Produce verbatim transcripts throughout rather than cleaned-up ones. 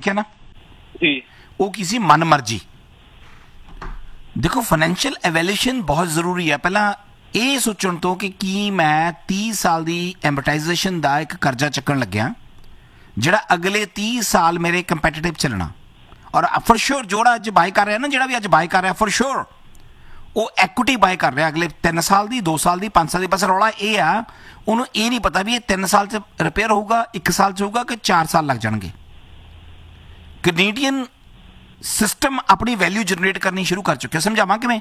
लिखिया ना जी, वो की सी मन मर्जी। देखो फाइनैंशियल एवैल्यूएशन बहुत जरूरी है। पहला ये सोचण तो कि की मैं तीस साल की एमortization का एक करजा चक्कन लग्या जिहड़ा अगले तीस साल मेरे कंपैटिटिव चलना। और फॉर श्योर जोड़ा अज बाय कर रहा ना, जिहड़ा भी अज बाय कर रहा फॉर श्योर वो एक्विटी बाय कर रहा अगले तीन साल की, दो साल की, पाँच साल की। बस रौला ये आ उन्होंने ये नहीं पता भी ये तीन साल च रिपेयर होगा, एक साल च होगा कि चार साल लग जाएंगे। कैनेडियन सिस्टम अपनी वैल्यू जनरेट करनी शुरू कर चुके। समझावा कि मैं?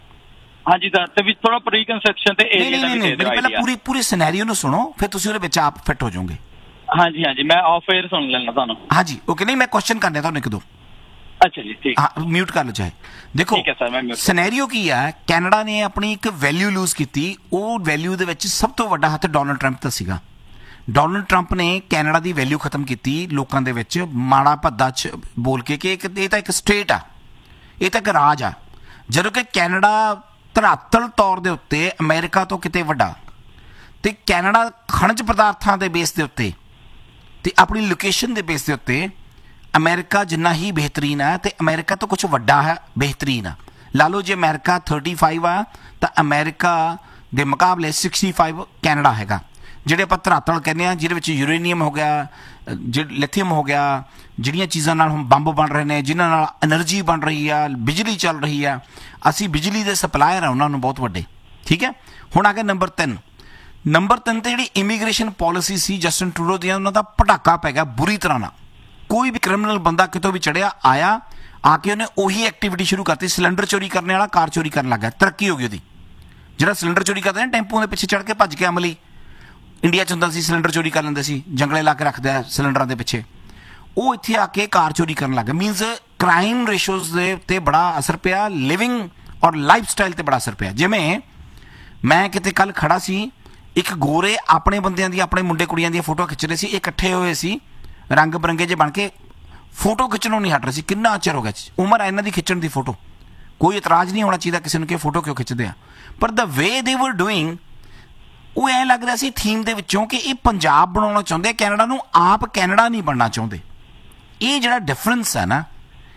हाँ जी सर, ते थोड़ा प्रीकंसेप्शन ते नहीं नहीं नहीं पहले पूरी पूरी सिनेरियो ਨੂੰ सुनो, फिर तुम ਉਹਦੇ ਵਿੱਚ आप फिट हो जाओगे। हाँ जी हाँ जी, मैं ऑफ एयर सुन लेना ਤੁਹਾਨੂੰ। हाँ जी ओके। नहीं मैं क्वेश्चन करने ਤੁਹਾਨੂੰ ਇੱਕ ਦੋ। अच्छा जी ठीक। हाँ म्यूट कर लो चाहे। देखो ठीक है सर, मैं म्यूट। सिनेरियो की है, कैनेडा ने अपनी एक वैल्यू लूज की। वो वैल्यू ਦੇ ਵਿੱਚ ਸਭ ਤੋਂ ਵੱਡਾ ਹੱਥ ਡੋਨਲਡ ਟਰੰਪ ਦਾ ਸੀਗਾ। ਡੋਨਲਡ ਟਰੰਪ ਨੇ ਕੈਨੇਡਾ ਦੀ ਵੈਲਿਊ ਖਤਮ ਕੀਤੀ ਲੋਕਾਂ ਦੇ ਵਿੱਚ ਮਾੜਾ ਭੱਦਾ ਚ ਬੋਲ ਕੇ ਕਿ ਇਹ ਤਾਂ ਇੱਕ ਸਟੇਟ ਆ, ਇਹ ਤਾਂ ਇੱਕ ਰਾਜ ਆ। ਜਦੋਂ ਕਿ ਕੈਨੇਡਾ ਧਰਾਤਲ ਤੌਰ ਦੇ ਉੱਤੇ ਅਮਰੀਕਾ ਤੋਂ ਕਿਤੇ ਵੱਡਾ ਤੇ ਕੈਨੇਡਾ ਖਣਜ ਪਦਾਰਥਾਂ ਦੇ ਬੇਸ ਦੇ ਉੱਤੇ ਤੇ ਆਪਣੀ ਲੋਕੇਸ਼ਨ ਦੇ ਬੇਸ ਦੇ ਉੱਤੇ ਅਮਰੀਕਾ ਜਿੰਨਾ ਹੀ ਬਿਹਤਰੀਨ ਹੈ ਤੇ ਅਮਰੀਕਾ ਤੋਂ ਕੁਝ ਵੱਡਾ ਹੈ, ਬਿਹਤਰੀਨ ਆ। ਲਾ ਲਓ ਜੇ ਅਮਰੀਕਾ पैंतीस ਆ ਤਾਂ ਅਮਰੀਕਾ ਦੇ ਮੁਕਾਬਲੇ पैंसठ ਕੈਨੇਡਾ ਹੈਗਾ। ਜਿਹੜੇ ਆਪਾਂ ਧਰਾਤਲ ਕਹਿੰਦੇ ਆ ਜਿਹਦੇ ਵਿੱਚ ਯੂਰੇਨੀਅਮ ਹੋ ਗਿਆ, ਲਿਥੀਅਮ ਹੋ ਗਿਆ, ਜਿਹੜੀਆਂ ਚੀਜ਼ਾਂ ਨਾਲ ਹੁਣ ਬੰਬ ਬਣ ਰਹੇ ਨੇ, ਜਿਨ੍ਹਾਂ ਨਾਲ એનર્ਜੀ ਬਣ ਰਹੀ ਆ, ਬਿਜਲੀ ਚੱਲ ਰਹੀ ਆ, ਅਸੀਂ ਬਿਜਲੀ ਦੇ ਸਪਲਾਇਰ ਆ ਉਹਨਾਂ ਨੂੰ ਬਹੁਤ ਵੱਡੇ। ਠੀਕ ਹੈ, ਹੁਣ ਆ ਗਿਆ ਨੰਬਰ ਤਿੰਨ। ਨੰਬਰ ਤਿੰਨ ਤੇ ਜਿਹੜੀ ਇਮੀਗ੍ਰੇਸ਼ਨ ਪਾਲਿਸੀ ਸੀ ਜਸਟਿਨ ਟਰੂਡੋ ਦੀਆਂ, ਉਹਨਾਂ ਦਾ ਪਟਾਕਾ ਪੈ ਗਿਆ ਬੁਰੀ ਤਰ੍ਹਾਂ ਨਾਲ। ਕੋਈ ਵੀ ਕ੍ਰਿਮੀਨਲ ਬੰਦਾ ਕਿਤੋਂ ਵੀ ਚੜਿਆ ਆਇਆ ਆ ਕੇ ਉਹਨੇ ਉਹੀ ਐਕਟੀਵਿਟੀ ਸ਼ੁਰੂ ਕਰਤੀ। ਸਿਲੰਡਰ ਚੋਰੀ ਕਰਨੇ ਵਾਲਾ ਕਾਰ ਚੋਰੀ ਕਰਨ ਲੱਗ ਗਿਆ, ਤਰੱਕੀ ਹੋ ਗਈ ਉਹਦੀ। ਜਿਹੜਾ ਸਿਲੰਡਰ ਚੋਰੀ ਕਰਦੇ ਨੇ ਟੈਂਪੂਆਂ ਦੇ ਪਿੱਛੇ ਚੜ੍ਹ ਕੇ ਭੱਜ ਕੇ ਅਮਲੀ ਇੰਡੀਆ 'ਚ ਹੁੰਦਾ ਸੀ, ਸਿਲੰਡਰ ਚੋਰੀ ਕਰ ਲੈਂਦੇ ਸੀ, ਜੰਗਲੇ ਲਾ ਕੇ ਰੱਖਦੇ ਆ ਸਿਲੰਡਰਾਂ ਦੇ ਪਿੱਛੇ, ਉਹ ਇੱਥੇ ਆ ਕੇ ਕਾਰ ਚੋਰੀ ਕਰਨ ਲੱਗ ਗਿਆ। ਮੀਨਸ ਕ੍ਰਾਈਮ ਰੇਸ਼ੋਜ਼ ਦੇ ਉੱਤੇ ਬੜਾ ਅਸਰ ਪਿਆ, ਲਿਵਿੰਗ ਔਰ ਲਾਈਫ ਸਟਾਈਲ 'ਤੇ ਬੜਾ ਅਸਰ ਪਿਆ। ਜਿਵੇਂ ਮੈਂ ਕਿਤੇ ਕੱਲ੍ਹ ਖੜਾ ਸੀ, ਇੱਕ ਗੋਰੇ ਆਪਣੇ ਬੰਦਿਆਂ ਦੀ ਆਪਣੇ ਮੁੰਡੇ ਕੁੜੀਆਂ ਦੀਆਂ ਫੋਟੋਆਂ ਖਿੱਚ ਰਹੇ ਸੀ, ਇਹ ਇਕੱਠੇ ਹੋਏ ਸੀ ਰੰਗ ਬਰੰਗੇ ਜੇ ਬਣ ਕੇ ਫੋਟੋ ਖਿੱਚਣੋਂ ਨਹੀਂ ਹਟ ਰਹੇ ਸੀ। ਕਿੰਨਾ ਚਿਰ ਹੋ ਗਿਆ, ਉਮਰ ਆ ਇਹਨਾਂ ਦੀ ਖਿੱਚਣ ਦੀ ਫੋਟੋ। ਕੋਈ ਇਤਰਾਜ਼ ਨਹੀਂ ਹੋਣਾ ਚਾਹੀਦਾ ਕਿਸੇ ਨੂੰ ਕਿ ਫੋਟੋ ਕਿਉਂ ਖਿੱਚਦੇ ਆ, ਪਰ ਦ ਵੇ ਦੇ ਵਰ ਡੂਇੰਗ ਉਹ ਐਂ ਲੱਗ ਰਿਹਾ ਸੀ ਥੀਮ ਦੇ ਵਿੱਚੋਂ ਕਿ ਇਹ ਪੰਜਾਬ ਬਣਾਉਣਾ ਚਾਹੁੰਦੇ, ਕੈਨੇਡਾ ਨੂੰ ਆਪ ਕੈਨੇਡਾ ਨਹੀਂ ਬਣਨਾ ਚਾਹੁੰਦੇ। ਇਹ ਜਿਹੜਾ ਡਿਫਰੈਂਸ ਹੈ ਨਾ,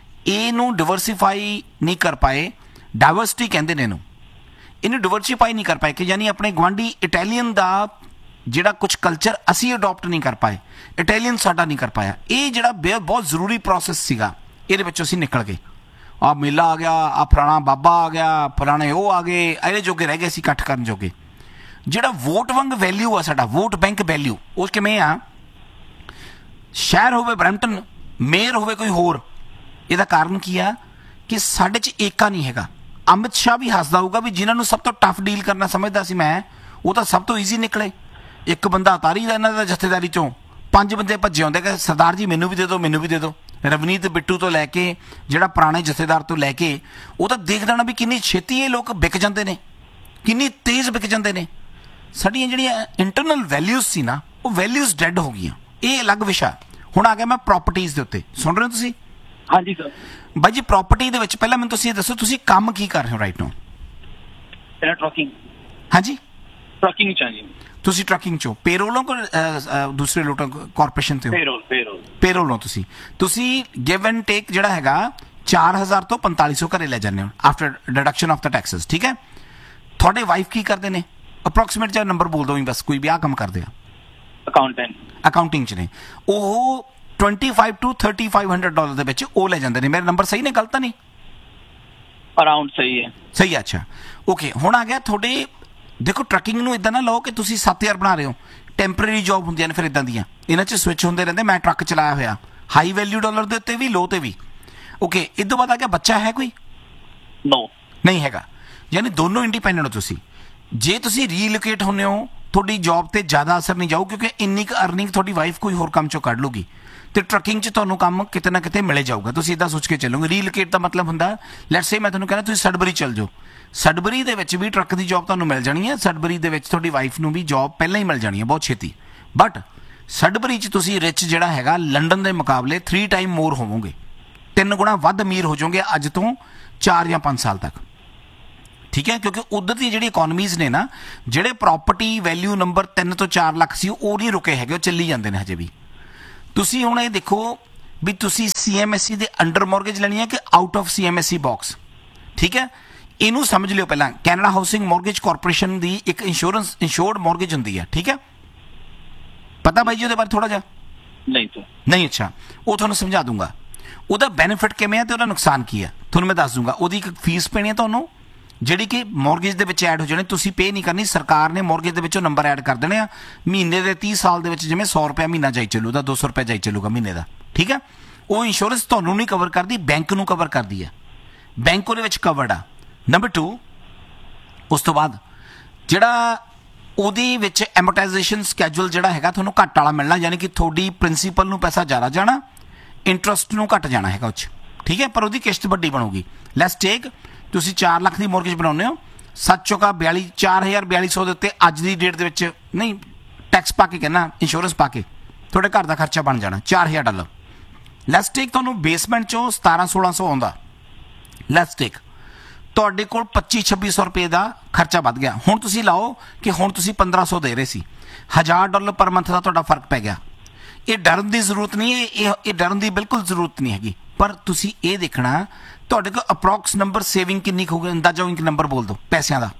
ਇਹਨੂੰ ਡਿਵਰਸੀਫਾਈ ਨਹੀਂ ਕਰ ਪਾਏ। ਡਾਇਵਰਸਿਟੀ ਕਹਿੰਦੇ ਨੇ ਇਹਨੂੰ, ਇਹਨੂੰ ਡਿਵਰਸੀਫਾਈ ਨਹੀਂ ਕਰ ਪਾਏ ਕਿ ਯਾਨੀ ਆਪਣੇ ਗੁਆਂਢੀ ਇਟਾਲੀਅਨ ਦਾ ਜਿਹੜਾ ਕੁਛ ਕਲਚਰ ਅਸੀਂ ਅਡੋਪਟ ਨਹੀਂ ਕਰ ਪਾਏ, ਇਟਾਲੀਅਨ ਸਾਡਾ ਨਹੀਂ ਕਰ ਪਾਇਆ। ਇਹ ਜਿਹੜਾ ਬਹੁਤ ਜ਼ਰੂਰੀ ਪ੍ਰੋਸੈਸ ਸੀਗਾ, ਇਹਦੇ ਵਿੱਚੋਂ ਅਸੀਂ ਨਿਕਲ ਗਏ। ਆਹ ਮੇਲਾ ਆ ਗਿਆ, ਆਹ ਫਲਾਣਾ ਬਾਬਾ ਆ ਗਿਆ, ਫਲਾਣੇ ਉਹ ਆ ਗਏ, ਇਹਦੇ ਜੋਗੇ ਰਹਿ ਗਏ ਅਸੀਂ ਇਕੱਠ ਕਰਨ ਜੋਗੇ। ਜਿਹੜਾ ਵੋਟ ਵਾਂਗ ਵੈਲਿਊ ਆ ਸਾਡਾ, ਵੋਟ ਬੈਂਕ ਵੈਲਿਊ, ਉਹ ਕਿਵੇਂ ਆ? ਸ਼ਹਿਰ ਹੋਵੇ ਬਰੈਂਪਟਨ, ਮੇਅਰ ਹੋਵੇ ਕੋਈ ਹੋਰ, ਇਹਦਾ ਕਾਰਨ ਕੀ ਆ ਕਿ ਸਾਡੇ 'ਚ ਏਕਾ ਨਹੀਂ ਹੈਗਾ। ਅਮਿਤ ਸ਼ਾਹ ਵੀ ਹੱਸਦਾ ਹੋਊਗਾ ਵੀ ਜਿਨ੍ਹਾਂ ਨੂੰ ਸਭ ਤੋਂ ਟਫ ਡੀਲ ਕਰਨਾ ਸਮਝਦਾ ਸੀ ਮੈਂ, ਉਹ ਤਾਂ ਸਭ ਤੋਂ ਈਜ਼ੀ ਨਿਕਲੇ। ਇੱਕ ਬੰਦਾ ਉਤਾਰੀ ਦਾ ਇਹਨਾਂ ਦਾ ਜਥੇਦਾਰੀ 'ਚੋਂ, ਪੰਜ ਬੰਦੇ ਭੱਜੇ ਆਉਂਦੇ ਕਿ ਸਰਦਾਰ ਜੀ ਮੈਨੂੰ ਵੀ ਦੇ ਦਿਓ, ਮੈਨੂੰ ਵੀ ਦੇ ਦਿਓ। ਰਵਨੀਤ ਬਿੱਟੂ ਤੋਂ ਲੈ ਕੇ ਜਿਹੜਾ ਪੁਰਾਣੇ ਜਥੇਦਾਰ ਤੋਂ ਲੈ ਕੇ, ਉਹ ਤਾਂ ਦੇਖਦਾ ਨਾ ਵੀ ਕਿੰਨੀ ਛੇਤੀ ਇਹ ਲੋਕ ਵਿਕ ਜਾਂਦੇ ਨੇ, ਕਿੰਨੀ ਤੇਜ਼ ਵਿਕ ਜਾਂਦੇ ਨੇ। ਸਾਡੀਆਂ ਜਿਹੜੀਆਂ ਇੰਟਰਨਲ ਵੈਲਿਊਜ਼ ਸੀ ਨਾ, ਉਹ ਵੈਲਿਊਜ਼ ਡੈਡ ਹੋ ਗਈਆਂ। ਇਹ ਅਲੱਗ ਵਿਸ਼ਾ। ਹੁਣ ਆ ਗਿਆ ਮੈਂ ਪ੍ਰੋਪਰਟੀਜ਼ ਦੇ ਉੱਤੇ। ਸੁਣ ਰਹੇ ਹੋ ਤੁਸੀਂ? ਹਾਂਜੀ ਸਰ। ਬਾਈ ਜੀ ਪ੍ਰੋਪਰਟੀ ਦੇ ਵਿੱਚ ਪਹਿਲਾਂ ਮੈਨੂੰ ਤੁਸੀਂ ਇਹ ਦੱਸੋ, ਤੁਸੀਂ ਕੰਮ ਕੀ ਕਰ ਰਹੇ ਹੋ ਰਾਈਟ ਨਾਓ? ਟਰਕਿੰਗ। ਹਾਂਜੀ ਟਰਕਿੰਗ ਚਾਹੀਏ। ਤੁਸੀਂ ਟਰਕਿੰਗ ਚੋਂ ਪੇਰੋਲੋਂ ਕੋ ਦੂਸਰੇ ਲੋਟਾਂ ਕਾਰਪੋਰੇਸ਼ਨ ਤੇ ਹੋ? ਪੇਰੋਲ ਪੇਰੋਲ ਪੇਰੋਲੋਂ ਤੁਸੀਂ ਤੁਸੀਂ ਗਿਵ ਐਂਡ ਟੇਕ ਜਿਹੜਾ ਹੈਗਾ ਚਾਰ ਹਜ਼ਾਰ ਤੋਂ ਪੰਤਾਲੀ ਸੌ ਘਰੇ ਲੈ ਜਾਂਦੇ ਹੋ after deduction of the Texas. ਠੀਕ ਹੈ, ਤੁਹਾਡੇ ਵਾਈਫ ਕੀ ਕਰਦੇ ਨੇ? ਅਪਰੋਕਸੀਮੇਟ ਜਿਹਾ ਨੰਬਰ ਬੋਲ ਦੋ, ਬਸ ਕੋਈ ਵੀ ਆਹ ਕੰਮ ਕਰਦੇ ਆ। ਅਕਾਊਂਟੈਂਟ। ਅਕਾਊਂਟਿੰਗ 'ਚ ਨੇ ਉਹ ਪੱਚੀ two thirty five hundred dollar ਦੇ ਵਿੱਚ ਉਹ ਲੈ ਜਾਂਦੇ ਨੇ। ਮੇਰੇ ਨੰਬਰ ਸਹੀ ਨੇ, ਗਲਤ ਤਾਂ ਨਹੀਂ? ਅਰਾਊਂਡ ਸਹੀ ਹੈ। ਸਹੀ ਹੈ, ਅੱਛਾ ਓਕੇ। ਹੁਣ ਆ ਗਿਆ ਤੁਹਾਡੇ, ਦੇਖੋ ਟਰਕਿੰਗ ਨੂੰ ਇੱਦਾਂ ਨਾ ਲਓ ਕਿ ਤੁਸੀਂ ਸੱਤ ਹਜ਼ਾਰ ਬਣਾ ਰਹੇ ਹੋ। ਟੈਂਪਰੇਰੀ ਜੋਬ ਹੁੰਦੀਆਂ ਨੇ ਫਿਰ ਇੱਦਾਂ ਦੀਆਂ, ਇਹਨਾਂ 'ਚ ਸਵਿਚ ਹੁੰਦੇ ਰਹਿੰਦੇ। ਮੈਂ ਟਰੱਕ ਚਲਾਇਆ ਹੋਇਆ, ਹਾਈ ਵੈਲਿਊ ਡਾਲਰ ਦੇ ਉੱਤੇ ਵੀ, ਲੋ 'ਤੇ ਵੀ। ਓਕੇ, ਇਸ ਤੋਂ ਬਾਅਦ ਆ ਗਿਆ ਬੱਚਾ ਹੈ ਕੋਈ? ਨੋ, ਨਹੀਂ ਹੈਗਾ। ਯਾਨੀ ਦੋਨੋਂ ਇੰਡੀਪੈਂਡੈਂਟ ਹੋ ਤੁਸੀਂ। ਜੇ ਤੁਸੀਂ ਰੀਲੋਕੇਟ ਹੁੰਦੇ ਹੋ, ਤੁਹਾਡੀ ਜੋਬ 'ਤੇ ਜ਼ਿਆਦਾ ਅਸਰ ਨਹੀਂ ਜਾਊ ਕਿਉਂਕਿ ਇੰਨੀ ਕੁ ਅਰਨਿੰਗ ਤੁਹਾਡੀ ਵਾਈਫ ਕੋਈ ਹੋਰ ਕੰਮ 'ਚੋਂ ਕੱਢ ਲੂਗੀ ਤੇ ਟਰਕਿੰਗ 'ਚ ਤੁਹਾਨੂੰ ਕੰਮ ਕਿਤੇ ਨਾ ਕਿਤੇ ਮਿਲੇ ਜਾਊਗਾ। ਤੁਸੀਂ ਇੱਦਾਂ ਸੋਚ ਕੇ ਚੱਲੋਗੇ। ਰੀਲੋਕੇਟ ਦਾ ਮਤਲਬ ਹੁੰਦਾ, ਲੈਟਸ ਸੇ ਮੈਂ ਤੁਹਾਨੂੰ ਕਹਿੰਦਾ ਤੁਸੀਂ ਸਡਬਰੀ ਚੱਲ ਜਾਓ, ਸਡਬਰੀ ਦੇ ਵਿੱਚ ਵੀ ਟਰੱਕ ਦੀ ਜੋਬ ਤੁਹਾਨੂੰ ਮਿਲ ਜਾਣੀ ਹੈ। ਸਡਬਰੀ ਦੇ ਵਿੱਚ ਤੁਹਾਡੀ ਵਾਈਫ ਨੂੰ ਵੀ ਜੋਬ ਪਹਿਲਾਂ ਹੀ ਮਿਲ ਜਾਣੀ ਹੈ ਬਹੁਤ ਛੇਤੀ। ਬਟ ਸਡਬਰੀ 'ਚ ਤੁਸੀਂ ਰਿਚ ਜਿਹੜਾ ਹੈਗਾ ਲੰਡਨ ਦੇ ਮੁਕਾਬਲੇ ਥਰੀ ਟਾਈਮ ਮੋਰ ਹੋਵੋਗੇ, ਤਿੰਨ ਗੁਣਾ ਵੱਧ ਅਮੀਰ ਹੋ ਜਾਓਗੇ ਅੱਜ ਤੋਂ ਚਾਰ ਜਾਂ ਪੰਜ ਸਾਲ ਤੱਕ। ਠੀਕ ਹੈ, ਕਿਉਂਕਿ ਉੱਧਰ ਦੀ ਜਿਹੜੀ ਇਕੋਨਮੀਜ਼ ਨੇ ਨਾ, ਜਿਹੜੇ ਪ੍ਰੋਪਰਟੀ ਵੈਲਿਊ ਨੰਬਰ ਤਿੰਨ ਤੋਂ ਚਾਰ ਲੱਖ ਸੀ ਉਹ ਨਹੀਂ ਰੁਕੇ ਹੈਗੇ, ਉਹ ਚੱਲੀ ਜਾਂਦੇ ਨੇ ਹਜੇ ਵੀ। ਤੁਸੀਂ ਹੁਣ ਇਹ ਦੇਖੋ, ਵੀ ਤੁਸੀਂ ਸੀਐਮਐਸਈ ਦੇ ਅੰਡਰ ਮੌਰਗੇਜ ਲੈਣੀ ਹੈ ਕਿ ਆਊਟ ਆਫ ਸੀਐਮਐਸਈ ਬਾਕਸ। ਠੀਕ ਹੈ, ਇਹਨੂੰ ਸਮਝ ਲਿਓ ਪਹਿਲਾਂ। ਕੈਨੇਡਾ ਹਾਊਸਿੰਗ ਮੌਰਗੇਜ ਕਾਰਪੋਰੇਸ਼ਨ ਦੀ ਇੱਕ ਇੰਸ਼ੋਰੈਂਸ ਇੰਸ਼ੋਰਡ ਮੌਰਗੇਜ ਹੁੰਦੀ ਹੈ। ਠੀਕ ਹੈ, ਪਤਾ ਬਾਈ ਜੀ ਉਹਦੇ ਬਾਰੇ ਥੋੜਾ ਜਿਹਾ? ਨਹੀਂ ਸਰ। ਨਹੀਂ, ਅੱਛਾ, ਉਹ ਤੁਹਾਨੂੰ ਸਮਝਾ ਦੂੰਗਾ। ਉਹਦਾ ਬੈਨੀਫਿਟ ਕਿਵੇਂ ਹੈ ਤੇ ਉਹਦਾ ਨੁਕਸਾਨ ਕੀ ਹੈ ਤੁਹਾਨੂੰ ਮੈਂ ਦੱਸ ਦੂੰਗਾ। ਉਹਦੀ ਇੱਕ ਫੀਸ ਪੈਣੀ ਹੈ ਤੁਹਾਨੂੰ, ਜਿਹੜੀ ਕਿ ਮੌਰਗੇਜ ਦੇ ਵਿੱਚ ਐਡ ਹੋ ਜਾਣੀ, ਤੁਸੀਂ ਪੇ ਨਹੀਂ ਕਰਨੀ। ਸਰਕਾਰ ਨੇ ਮੌਰਗੇਜ ਦੇ ਵਿੱਚੋਂ ਨੰਬਰ ਐਡ ਕਰ ਦੇਣੇ ਆ। ਮਹੀਨੇ ਦੇ ਤੀਹ ਸਾਲ ਦੇ ਵਿੱਚ ਜਿਵੇਂ ਸੌ ਰੁਪਇਆ ਮਹੀਨਾ ਜਾਈ ਚੱਲੂ, ਉਹਦਾ ਦੋ ਸੌ ਰੁਪਇਆ ਜਾਈ ਚੱਲੂਗਾ ਮਹੀਨੇ ਦਾ। ਠੀਕ ਹੈ, ਉਹ ਇੰਸ਼ੋਰੈਂਸ ਤੁਹਾਨੂੰ ਨਹੀਂ ਕਵਰ ਕਰਦੀ, ਬੈਂਕ ਨੂੰ ਕਵਰ ਕਰਦੀ ਹੈ। ਬੈਂਕ ਉਹਦੇ ਵਿੱਚ ਕਵਰਡ ਆ। ਨੰਬਰ ਟੂ, ਉਸ ਤੋਂ ਬਾਅਦ ਜਿਹੜਾ ਉਹਦੇ ਵਿੱਚ ਐਮੋਰਟਾਈਜੇਸ਼ਨ ਸਕੈਜੂਲ ਜਿਹੜਾ ਹੈਗਾ ਤੁਹਾਨੂੰ ਘੱਟ ਵਾਲਾ ਮਿਲਣਾ, ਯਾਨੀ ਕਿ ਤੁਹਾਡੀ ਪ੍ਰਿੰਸੀਪਲ ਨੂੰ ਪੈਸਾ ਜ਼ਿਆਦਾ ਜਾਣਾ, ਇੰਟਰਸਟ ਨੂੰ ਘੱਟ ਜਾਣਾ ਹੈਗਾ ਉਹ 'ਚ। ਠੀਕ ਹੈ, ਪਰ ਉਹਦੀ ਕਿਸ਼ਤ ਵੱਡੀ ਬਣੂਗੀ। ਲੈਟਸ ਟੇਕ, ਤੁਸੀਂ ਚਾਰ ਲੱਖ ਦੀ ਮੌਰਗੇਜ ਬਣਾਉਂਦੇ ਹੋ, ਸੱਤ ਚੌਕਾ ਬਿਆਲੀ ਚਾਰ ਹਜ਼ਾਰ ਬਿਆਲੀ ਸੌ ਦੇ ਉੱਤੇ ਅੱਜ ਦੀ ਡੇਟ ਦੇ ਵਿੱਚ, ਨਹੀਂ ਟੈਕਸ ਪਾ ਕੇ ਕਹਿੰਦਾ, ਇੰਸ਼ੋਰੈਂਸ ਪਾ ਕੇ ਤੁਹਾਡੇ ਘਰ ਦਾ ਖਰਚਾ ਬਣ ਜਾਣਾ ਚਾਰ ਹਜ਼ਾਰ ਡਾਲਰ। ਲੈਟਸ ਟੇਕ ਤੁਹਾਨੂੰ ਬੇਸਮੈਂਟ 'ਚੋਂ ਸਤਾਰਾਂ ਸੋਲਾਂ ਸੌ ਆਉਂਦਾ। ਲੈਟਸ ਟੇਕ ਤੁਹਾਡੇ ਕੋਲ ਪੱਚੀ ਛੱਬੀ ਸੌ ਰੁਪਏ ਦਾ ਖਰਚਾ ਵੱਧ ਗਿਆ। ਹੁਣ ਤੁਸੀਂ ਲਾਓ ਕਿ ਹੁਣ ਤੁਸੀਂ ਪੰਦਰਾਂ ਸੌ ਦੇ ਰਹੇ ਸੀ, ਹਜ਼ਾਰ ਡਾਲਰ ਪਰ ਮੰਥ ਦਾ ਤੁਹਾਡਾ ਫਰਕ ਪੈ ਗਿਆ। ਇਹ ਡਰਨ ਦੀ ਜ਼ਰੂਰਤ ਨਹੀਂ ਹੈ, ਇਹ ਇਹ ਡਰਨ ਦੀ ਬਿਲਕੁਲ ਜ਼ਰੂਰਤ ਨਹੀਂ ਹੈਗੀ। ਪਰ ਤੁਸੀਂ ਇਹ ਦੇਖਣਾ ਤੁਹਾਡੇ ਕੋਲ ਅਪਰੋਕਸ ਨੰਬਰ ਸੇਵਿੰਗ ਕਿੰਨੀ ਹੋਊਗੀ, ਅੰਦਾਜ਼ਾ ਇੱਕ ਨੰਬਰ ਬੋਲ ਦਿਓ ਪੈਸਿਆਂ ਦਾ।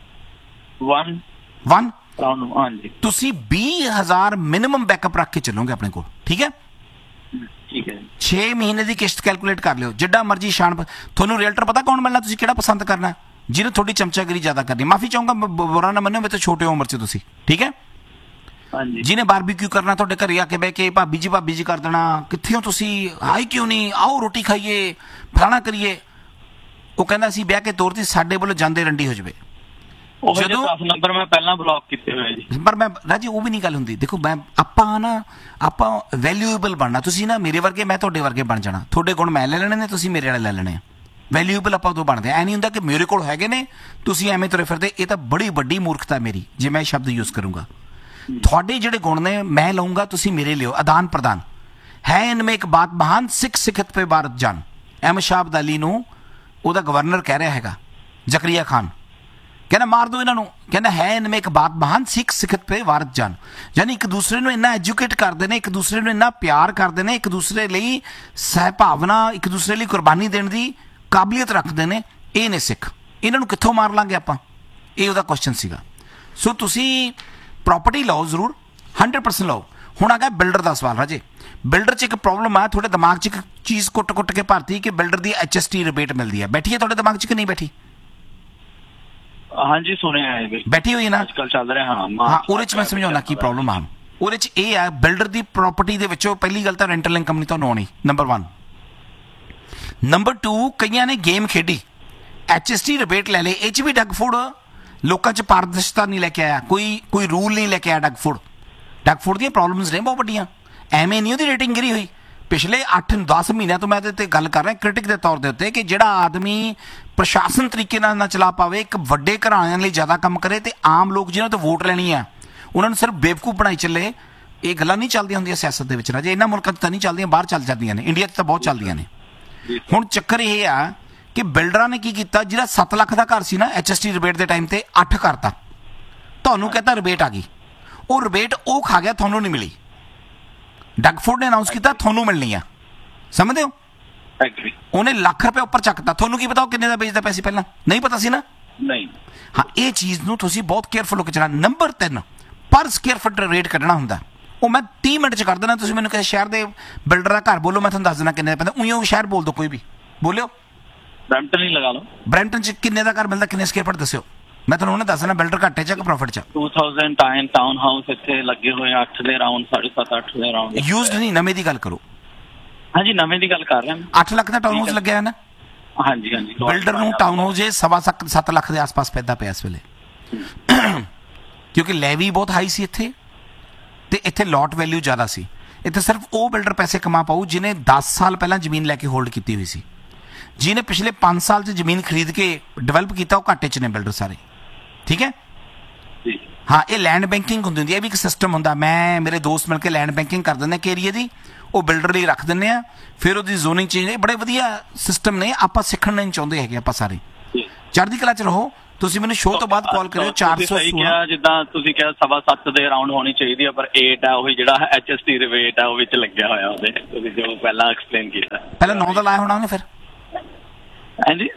ਵਨ ਵਨ ਹਾਂਜੀ, ਤੁਸੀਂ ਵੀਹ ਹਜ਼ਾਰ ਮਿਨੀਮਮ ਬੈਕਅਪ ਰੱਖ ਕੇ ਚੱਲੋਗੇ ਆਪਣੇ ਕੋਲ। ਠੀਕ ਹੈ, ਠੀਕ ਹੈ। ਛੇ ਮਹੀਨੇ ਦੀ ਕਿਸ਼ਤ ਕੈਲਕੂਲੇਟ ਕਰ ਲਿਓ, ਜਿੱਡਾ ਮਰਜ਼ੀ ਸ਼ਾਨ। ਤੁਹਾਨੂੰ ਰੀਅਲਟਰ ਪਤਾ ਕੌਣ ਮਿਲਣਾ, ਤੁਸੀਂ ਕਿਹੜਾ ਪਸੰਦ ਕਰਨਾ, ਜਿਹਨੇ ਤੁਹਾਡੀ ਚਮਚਾਗਿਰੀ ਜ਼ਿਆਦਾ ਕਰਨੀ। ਮਾਫੀ ਚਾਹੂੰਗਾ, ਬੁਰਾ ਨਾ ਮੰਨਿਓ, ਮੇਰੇ ਤੋਂ ਛੋਟੇ ਉਮਰ 'ਚ ਤੁਸੀਂ। ਠੀਕ ਹੈ, ਹਾਂਜੀ, ਜਿਹਨੇ ਬਾਰਬੀਕਿਊ ਕਰਨਾ ਤੁਹਾਡੇ ਘਰੇ ਆ ਕੇ ਬਹਿ ਕੇ, ਭਾਬੀ ਜੀ ਭਾਬੀ ਜੀ ਕਰ ਦੇਣਾ, ਕਿੱਥੇ ਹੋ ਤੁਸੀਂ, ਆਈ ਕਿਉਂ ਨਹੀਂ, ਆਓ ਰੋਟੀ ਖਾਈਏ, ਫਲਾਣਾ ਕਰੀਏ। ਉਹ ਕਹਿੰਦਾ ਸੀ ਵਿਆਹ ਕੇ ਤੌਰ ਤੇ ਸਾਡੇ ਵੱਲੋਂ ਜਾਂਦੇ ਰੰਡੀ ਹੋ ਜਾਵੇ। ਉਹ ਜਦੋਂ ਦਸ ਨੰਬਰ ਮੈਂ ਪਹਿਲਾਂ ਬਲੌਕ ਕੀਤੇ ਹੋਏ ਜੀ। ਪਰ ਮੈਂ ਰਾਜੀ ਉਹ ਵੀ ਨਹੀਂ ਗੱਲ ਹੁੰਦੀ। ਦੇਖੋ ਮੈਂ ਆਪਾਂ ਨਾ ਆਪਾਂ ਵੈਲਿਊਏਬਲ ਬਣਨਾ। ਤੁਸੀਂ ਨਾ ਮੇਰੇ ਵਰਗੇ, ਮੈਂ ਤੁਹਾਡੇ ਵਰਗੇ ਬਣ ਜਾਣਾ। ਤੁਹਾਡੇ ਗੁਣ ਮੈਂ ਲੈ ਲੈਣੇ ਨੇ, ਤੁਸੀਂ ਮੇਰੇ ਵਾਲੇ ਲੈ ਲੈਣੇ ਆ। ਵੈਲਿਊਏਬਲ ਆਪਾਂ ਉਦੋਂ ਬਣਦੇ। ਐ ਨਹੀਂ ਹੁੰਦਾ ਕਿ ਮੇਰੇ ਕੋਲ ਹੈਗੇ ਨੇ ਤੁਸੀਂ ਐਵੇਂ ਤੁਰੇ ਫਿਰਦੇ। ਇਹ ਤਾਂ ਬੜੀ ਵੱਡੀ ਮੂਰਖਤਾ ਮੇਰੀ ਜੇ ਮੈਂ ਸ਼ਬਦ ਯੂਜ਼ ਕਰੂੰਗਾ। ਤੁਹਾਡੇ ਜਿਹੜੇ ਗੁਣ ਨੇ ਮੈਂ ਲਊਂਗਾ, ਤੁਸੀਂ ਮੇਰੇ ਲਿਓ। ਆਦਾਨ ਪ੍ਰਦਾਨ ਹੈ ਇਨਮੇ ਇੱਕ ਬਾਤ ਮਹਾਨ, ਸਿੱਖ ਸਿੱਖਤ ਪੇ ਭਾਰਤ ਜਾਨ। ਅਹਿਮਦ ਸ਼ਾਹ ਅਬਦਾਲੀ ਨੂੰ ਉਹਦਾ ਗਵਰਨਰ ਕਹਿ ਰਿਹਾ ਹੈਗਾ, ਜ਼ਕਰੀਆ ਖਾਨ, ਕਹਿੰਦਾ ਮਾਰ ਦੋ ਇਹਨਾਂ ਨੂੰ। ਕਹਿੰਦਾ ਹੈ ਇਨਮੇ ਇੱਕ ਬਾਤ ਮਹਾਨ, ਸਿੱਖ ਸਿੱਖਤ ਪੇ ਭਾਰਤ ਜਾਨ। ਯਾਨੀ ਇੱਕ ਦੂਸਰੇ ਨੂੰ ਇੰਨਾ ਐਜੂਕੇਟ ਕਰਦੇ ਨੇ, ਇੱਕ ਦੂਸਰੇ ਨੂੰ ਇੰਨਾ ਪਿਆਰ ਕਰਦੇ ਨੇ, ਇੱਕ ਦੂਸਰੇ ਲਈ ਸਹਿਭਾਵਨਾ, ਇੱਕ ਦੂਸਰੇ ਲਈ ਕੁਰਬਾਨੀ ਦੇਣ ਦੀ ਕਾਬਲੀਅਤ ਰੱਖਦੇ ਨੇ। ਇਹ ਨੇ ਸਿੱਖ। ਇਹਨਾਂ ਨੂੰ ਕਿੱਥੋਂ ਮਾਰ ਲਾਂਗੇ ਆਪਾਂ? ਇਹ ਉਹਦਾ ਕੁਐਸਚਨ ਸੀਗਾ। ਸੋ ਤੁਸੀਂ ਪ੍ਰੋਪਰਟੀ ਲਓ ਜ਼ਰੂਰ, ਹੰਡਰਡ ਪਰਸੈਂਟ ਲਓ। ਹੁਣ ਆ ਗਿਆ ਬਿਲਡਰ ਦਾ ਸਵਾਲ। ਰਾਜੇ ਬਿਲਡਰ 'ਚ ਇੱਕ ਪ੍ਰੋਬਲਮ ਆ, ਤੁਹਾਡੇ ਦਿਮਾਗ 'ਚ ਇੱਕ ਚੀਜ਼ ਕੁੱਟ ਕੁੱਟ ਕੇ ਭਰਤੀ ਕਿ ਬਿਲਡਰ ਦੀ ਐਚ ਐਸ ਟੀ ਰਿਬੇਟ ਮਿਲਦੀ ਹੈ। ਬੈਠੀ ਹੈ ਤੁਹਾਡੇ ਦਿਮਾਗ 'ਚ ਕਿ ਨਹੀਂ ਬੈਠੀ? ਹਾਂਜੀ ਸੁਣਿਆ ਹੈ, ਬੈਠੀ ਹੋਈ ਨਾ, ਅੱਜ ਕੱਲ ਚੱਲ ਰਿਹਾ। ਹਾਂ ਹਾਂ, ਉਹਦੇ 'ਚ ਮੈਂ ਸਮਝਾਉਣਾ ਕੀ ਪ੍ਰੋਬਲਮ ਆ। ਉਹਦੇ 'ਚ ਇਹ ਆ, ਬਿਲਡਰ ਦੀ ਪ੍ਰਾਪਰਟੀ ਦੇ ਵਿੱਚੋਂ ਪਹਿਲੀ ਗੱਲ ਤਾਂ ਰੈਂਟਲ ਇਨਕਮ ਨਹੀਂ ਤੁਹਾਨੂੰ ਆਉਣੀ, ਨੰਬਰ ਵਨ। ਨੰਬਰ ਟੂ, ਕਈਆਂ ਨੇ ਗੇਮ ਖੇਡੀ, ਐਚ ਐਸ ਟੀ ਰਿਬੇਟ ਲੈ ਲਏ। ਇਹ 'ਚ ਵੀ ਡਗਫੁੱਡ ਲੋਕਾਂ 'ਚ ਪਾਰਦਰਸ਼ਤਾ ਨਹੀਂ ਲੈ ਕੇ ਆਇਆ, ਕੋਈ ਕੋਈ ਰੂਲ ਨਹੀਂ ਲੈ ਕੇ ਆਇਆ। ਡਗਫੁੱਡ ਡਗਫੁੱਡ ਦੀਆਂ ਪ੍ਰੋਬਲਮਸ ਨੇ ਬਹੁਤ ਵੱਡੀਆਂ। ਐਵੇਂ ਨਹੀਂ ਉਹਦੀ ਰੇਟਿੰਗ ਗਿਰੀ ਹੋਈ। ਪਿਛਲੇ ਅੱਠ ਦਸ ਮਹੀਨਿਆਂ ਤੋਂ ਮੈਂ ਇਹਦੇ 'ਤੇ ਗੱਲ ਕਰ ਰਿਹਾ ਕ੍ਰਿਟਿਕ ਦੇ ਤੌਰ ਦੇ ਉੱਤੇ, ਕਿ ਜਿਹੜਾ ਆਦਮੀ ਪ੍ਰਸ਼ਾਸਨ ਤਰੀਕੇ ਨਾਲ ਨਾ ਚਲਾ ਪਾਵੇ, ਇੱਕ ਵੱਡੇ ਘਰਾਣਿਆਂ ਲਈ ਜ਼ਿਆਦਾ ਕੰਮ ਕਰੇ, ਤੇ ਆਮ ਲੋਕ ਜਿਹਨਾਂ ਤੋਂ ਵੋਟ ਲੈਣੀ ਆ ਉਹਨਾਂ ਨੂੰ ਸਿਰਫ ਬੇਵਕੂਫ ਬਣਾਈ ਚੱਲੇ। ਇਹ ਗੱਲਾਂ ਨਹੀਂ ਚੱਲਦੀਆਂ ਹੁੰਦੀਆਂ ਸਿਆਸਤ ਦੇ ਵਿੱਚ। ਰਾਜੇ ਇਹਨਾਂ ਮੁਲਕਾਂ 'ਚ ਤਾਂ ਨਹੀਂ ਚੱਲਦੀਆਂ, ਬਾਹਰ ਚੱਲ ਜਾਂਦੀਆਂ ਨੇ, ਇੰਡੀਆ 'ਚ ਤਾਂ ਬਹੁਤ ਚੱਲਦੀਆਂ ਨੇ। ਹੁਣ ਚੱਕਰ ਇਹ ਆ ਕਿ ਬਿਲਡਰਾਂ ਨੇ ਕੀ ਕੀਤਾ, ਜਿਹੜਾ ਸੱਤ ਲੱਖ ਦਾ ਘਰ ਸੀ ਨਾ ਐਚ ਐਸ ਟੀ ਰਿਬੇਟ ਦੇ ਟਾਈਮ ਤੇ ਅੱਠ ਕਰਤਾ। ਤੁਹਾਨੂੰ ਕਹਿੰਦਾ ਰਿਬੇਟ ਆ ਗਈ, ਉਹ ਰਿਬੇਟ ਉਹ ਖਾ ਗਿਆ, ਤੁਹਾਨੂੰ ਨਹੀਂ ਮਿਲੀ। ਡਗਫੁੱਡ ਨੇ ਅਨਾਉਂਸ ਕੀਤਾ ਤੁਹਾਨੂੰ ਮਿਲਣੀ ਆ, ਸਮਝਦੇ ਹੋ? ਉਹਨੇ ਲੱਖ ਰੁਪਏ ਉੱਪਰ ਚੱਕਤਾ, ਤੁਹਾਨੂੰ ਕੀ ਪਤਾ ਉਹ ਕਿੰਨੇ ਦਾ ਵੇਚਦਾ ਪੈਸੇ, ਪਹਿਲਾਂ ਨਹੀਂ ਪਤਾ ਸੀ ਨਾ। ਨਹੀਂ ਹਾਂ, ਇਹ ਚੀਜ਼ ਨੂੰ ਤੁਸੀਂ ਬਹੁਤ ਕੇਅਰਫੁਲ ਹੋ ਕੇ ਚੱਲਣਾ। ਨੰਬਰ ਤਿੰਨ, ਪਰ ਸਕੁਅਰ ਫੁੱਟ ਰੇਟ ਕੱਢਣਾ ਹੁੰਦਾ। ਉਹ ਮੈਂ ਤੀਹ ਮਿੰਟ 'ਚ ਕਰ ਦੇਣਾ। ਤੁਸੀਂ ਮੈਨੂੰ ਕਿਸੇ ਸ਼ਹਿਰ ਦੇ ਬਿਲਡਰ ਦਾ ਘਰ ਬੋਲੋ, ਮੈਂ ਤੁਹਾਨੂੰ ਦੱਸ ਦੇਣਾ ਕਿੰਨੇ ਦਾ ਪੈਂਦਾ। ਉਹੀ ਉਹ ਸ਼ਹਿਰ ਬੋਲ ਦਿਓ, ਕੋਈ ਵੀ ਬੋਲਿਓ। ਬਰੈਂਪਟਨ ਹੀ ਲਗਾ ਲਓ। ਬਰੈਂਪਟਨ 'ਚ ਕਿੰਨੇ ਦਾ ਘਰ ਮਿਲਦਾ, ਕਿੰਨੇ ਸਕੁਅਰ ਫੁੱਟ ਦੱਸਿਓ, ਮੈਂ ਤੁਹਾਨੂੰ ਉਹਨੇ ਦੱਸ ਦੇਣਾ ਬਿਲਡਰ ਘੱਟੇ 'ਚ ਕਿ ਪ੍ਰੋਫਿਟ 'ਚ। ਦੋ ਹਜ਼ਾਰ ਟਾਈਨ ਟਾਊਨ ਹਾਊਸ ਇੱਥੇ ਲੱਗੇ ਹੋਏ ਅੱਠ ਦੇ ਰਾਉਂਡ, ਸਾਢੇ ਸੱਤ ਅੱਠ ਦੇ ਰਾਉਂਡ। ਯੂਜ਼ਡ ਨਹੀਂ, ਨਵੇਂ ਦੀ ਗੱਲ ਕਰੋ। ਹਾਂਜੀ ਨਵੇਂ ਦੀ ਗੱਲ ਕਰ ਰਹੇ ਹਾਂ। ਅੱਠ ਲੱਖ ਦਾ ਟਾਊਨ ਹਾਊਸ ਲੱਗਿਆ ਹੈ ਨਾ। ਹਾਂਜੀ ਹਾਂਜੀ, ਬਿਲਡਰ ਨੂੰ ਟਾਊਨ ਹਾਊਸ ਇਹ ਸਵਾ ਸੱਤ ਲੱਖ ਦੇ ਆਸ-ਪਾਸ ਪੈਂਦਾ ਪਿਆ ਇਸ ਵੇਲੇ, ਕਿਉਂਕਿ ਲੈਵੀ ਬਹੁਤ ਹਾਈ ਸੀ ਇੱਥੇ, ਤੇ ਇੱਥੇ ਲੋਟ ਵੈਲਿਊ ਜ਼ਿਆਦਾ ਸੀ। ਇੱਥੇ ਸਿਰਫ ਉਹ ਬਿਲਡਰ ਪੈਸੇ ਕਮਾ ਪਾਊ ਜਿਹਨੇ ਦਸ ਸਾਲ ਪਹਿਲਾਂ ਜ਼ਮੀਨ ਲੈ ਕੇ ਹੋਲਡ ਕੀਤੀ ਹੋਈ ਸੀ। ਜਿਹਨੇ ਪਿਛਲੇ ਪੰਜ ਸਾਲ 'ਚ ਜ਼ਮੀਨ ਖਰੀਦ ਕੇ ਡਿਵੈਲਪ ਕੀਤਾ, ਉਹ ਘਾਟੇ 'ਚ ਨੇ ਬਿਲਡਰ ਸਾਰੇ। ਠੀਕ ਹੈ, ਹਾਂ, ਇਹ ਲੈਂਡ ਬੈਂਕਿੰਗ ਹੁੰਦੀ ਹੁੰਦੀ ਹੈ, ਇਹ ਵੀ ਇੱਕ ਸਿਸਟਮ ਹੁੰਦਾ। ਮੈਂ ਮੇਰੇ ਦੋਸਤ ਮਿਲ ਕੇ ਲੈਂਡ ਬੈਂਕਿੰਗ ਕਰ ਦਿੰਦੇ ਕਿ ਏਰੀਏ ਦੀ, ਉਹ ਬਿਲਡਰ ਲਈ ਰੱਖ ਦਿੰਦੇ ਆ, ਫਿਰ ਉਹਦੀ ਜ਼ੋਨਿੰਗ ਚੇਂਜ। ਬੜੇ ਵਧੀਆ ਸਿਸਟਮ ਨੇ, ਆਪਾਂ ਸਿੱਖਣ ਨਹੀਂ ਚਾਹੁੰਦੇ ਹੈਗੇ ਆਪਾਂ ਸਾਰੇ। ਚੜ੍ਹਦੀ ਕਲਾ 'ਚ ਰਹੋ। ਤੁਸੀਂ ਮੈਨੂੰ ਸ਼ੋਅ ਤੋਂ ਬਾਅਦ ਕਾਲ ਕਰਿਓ ਚਾਰ ਸੌ ਸਹੀ ਕਿਹਾ, ਜਿੱਦਾਂ ਤੁਸੀਂ ਕਿਹਾ ਸਵਾ ਸੱਤ ਦੇ ਅਰਾਊਂਡ ਹੋਣੀ ਚਾਹੀਦੀ ਹੈ, ਪਰ ਅੱਠ ਹੈ ਉਹੀ ਜਿਹੜਾ ਐਚ ਐਸ ਟੀ ਦੇ ਵੇਟ ਹੈ ਉਹ ਵਿੱਚ ਲੱਗਿਆ ਹੋਇਆ ਉਹਦੇ, ਤੁਸੀਂ ਜੋ ਪਹਿਲਾਂ ਐਕਸਪਲੇਨ ਕੀਤਾ। ਪਹਿਲਾਂ ਨੌ ਦਾ ਲਾਇਆ ਹੋਣਾ ਉਹਨੇ ਫਿਰ। ਹਾਂਜੀ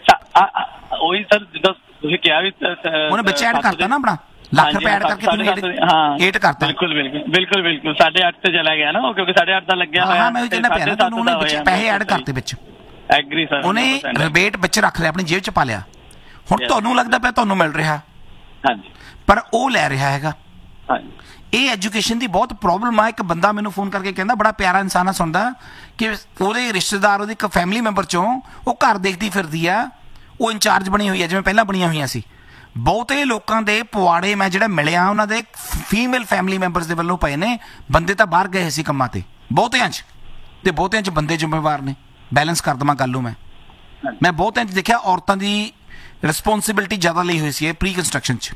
ਉਹੀ ਸਰ, ਜਿੱਦਾਂ ਤੁਸੀਂ ਕਿਹਾ ਵੀ ਉਹਨੇ ਵਿੱਚ ਐਡ ਕਰਤਾ ਨਾ ਆਪਣਾ ਲੱਖ ਰੁਪਏ ਐਡ ਕਰਕੇ ਤੁਸੀਂ ਏਟ ਕਰਤਾ। ਬਿਲਕੁਲ ਬਿਲਕੁਲ ਬਿਲਕੁਲ ਬਿਲਕੁਲ ਸਾਢੇ ਅੱਠ ਤੇ ਚਲਾ ਗਿਆ ਨਾ ਉਹ, ਕਿਉਂਕਿ ਸਾਢੇ ਅੱਠ ਦਾ ਲੱਗਿਆ ਹੋਇਆ। ਹਾਂ ਮੈਂ ਉਹ ਕਹਿੰਦਾ ਪਿਆ ਨਾ ਤੁਹਾਨੂੰ, ਉਹਨੇ ਵਿੱਚ ਪੈਸੇ ਐਡ ਕਰਤੇ ਵਿੱਚ। ਐਗਰੀ ਸਰ, ਉਹਨੇ ਰਿਬੇਟ ਵਿੱਚ ਰੱਖ ਲਿਆ, ਆਪਣੀ ਜੇਬ ਚ ਪਾ ਲਿਆ। ਹੁਣ ਤੁਹਾਨੂੰ ਲੱਗਦਾ ਪਿਆ ਤੁਹਾਨੂੰ ਮਿਲ ਰਿਹਾ, ਹਾਂਜੀ, ਪਰ ਉਹ ਲੈ ਰਿਹਾ ਹੈਗਾ। ਹਾਂਜੀ, ਇਹ ਐਜੂਕੇਸ਼ਨ ਦੀ ਬਹੁਤ ਪ੍ਰੋਬਲਮ ਆ। ਇੱਕ ਬੰਦਾ ਮੈਨੂੰ ਫੋਨ ਕਰਕੇ ਕਹਿੰਦਾ, ਬੜਾ ਪਿਆਰਾ ਇਨਸਾਨ ਆ, ਸੁਣਦਾ ਕਿ ਉਹਦੇ ਰਿਸ਼ਤੇਦਾਰ, ਉਹਦੀ ਇੱਕ ਫੈਮਿਲੀ ਮੈਂਬਰ ਚੋਂ ਉਹ ਘਰ ਦੇਖਦੀ ਫਿਰਦੀ ਆ, ਉਹ ਇੰਚਾਰਜ ਬਣੀ ਹੋਈ ਆ ਜਿਵੇਂ ਪਹਿਲਾਂ ਬਣੀਆਂ ਹੋਈਆਂ ਸੀ। ਬਹੁਤੇ ਲੋਕਾਂ ਦੇ ਪਵਾੜੇ ਮੈਂ ਜਿਹੜਾ ਮਿਲਿਆ ਉਹਨਾਂ ਦੇ ਫੀਮੇਲ ਫੈਮਿਲੀ ਮੈਂਬਰਸ ਦੇ ਵੱਲੋਂ ਪਏ ਨੇ। ਬੰਦੇ ਤਾਂ ਬਾਹਰ ਗਏ ਸੀ ਕੰਮਾਂ ਤੇ ਬਹੁਤਿਆਂ 'ਚ, ਤੇ ਬਹੁਤਿਆਂ 'ਚ ਬੰਦੇ ਜ਼ਿੰਮੇਵਾਰ ਨੇ। ਬੈਲੈਂਸ ਕਰ ਦੇਵਾਂ ਗੱਲ ਨੂੰ, ਮੈਂ ਮੈਂ ਬਹੁਤਿਆਂ 'ਚ ਦੇਖਿਆ ਔਰਤਾਂ ਦੀ ਰਿਸਪੌਂਸਿਬਿਲਿਟੀ ਜ਼ਿਆਦਾ ਲਈ ਹੋਈ ਸੀ ਇਹ ਪ੍ਰੀ ਕੰਸਟਰਕਸ਼ਨ 'ਚ।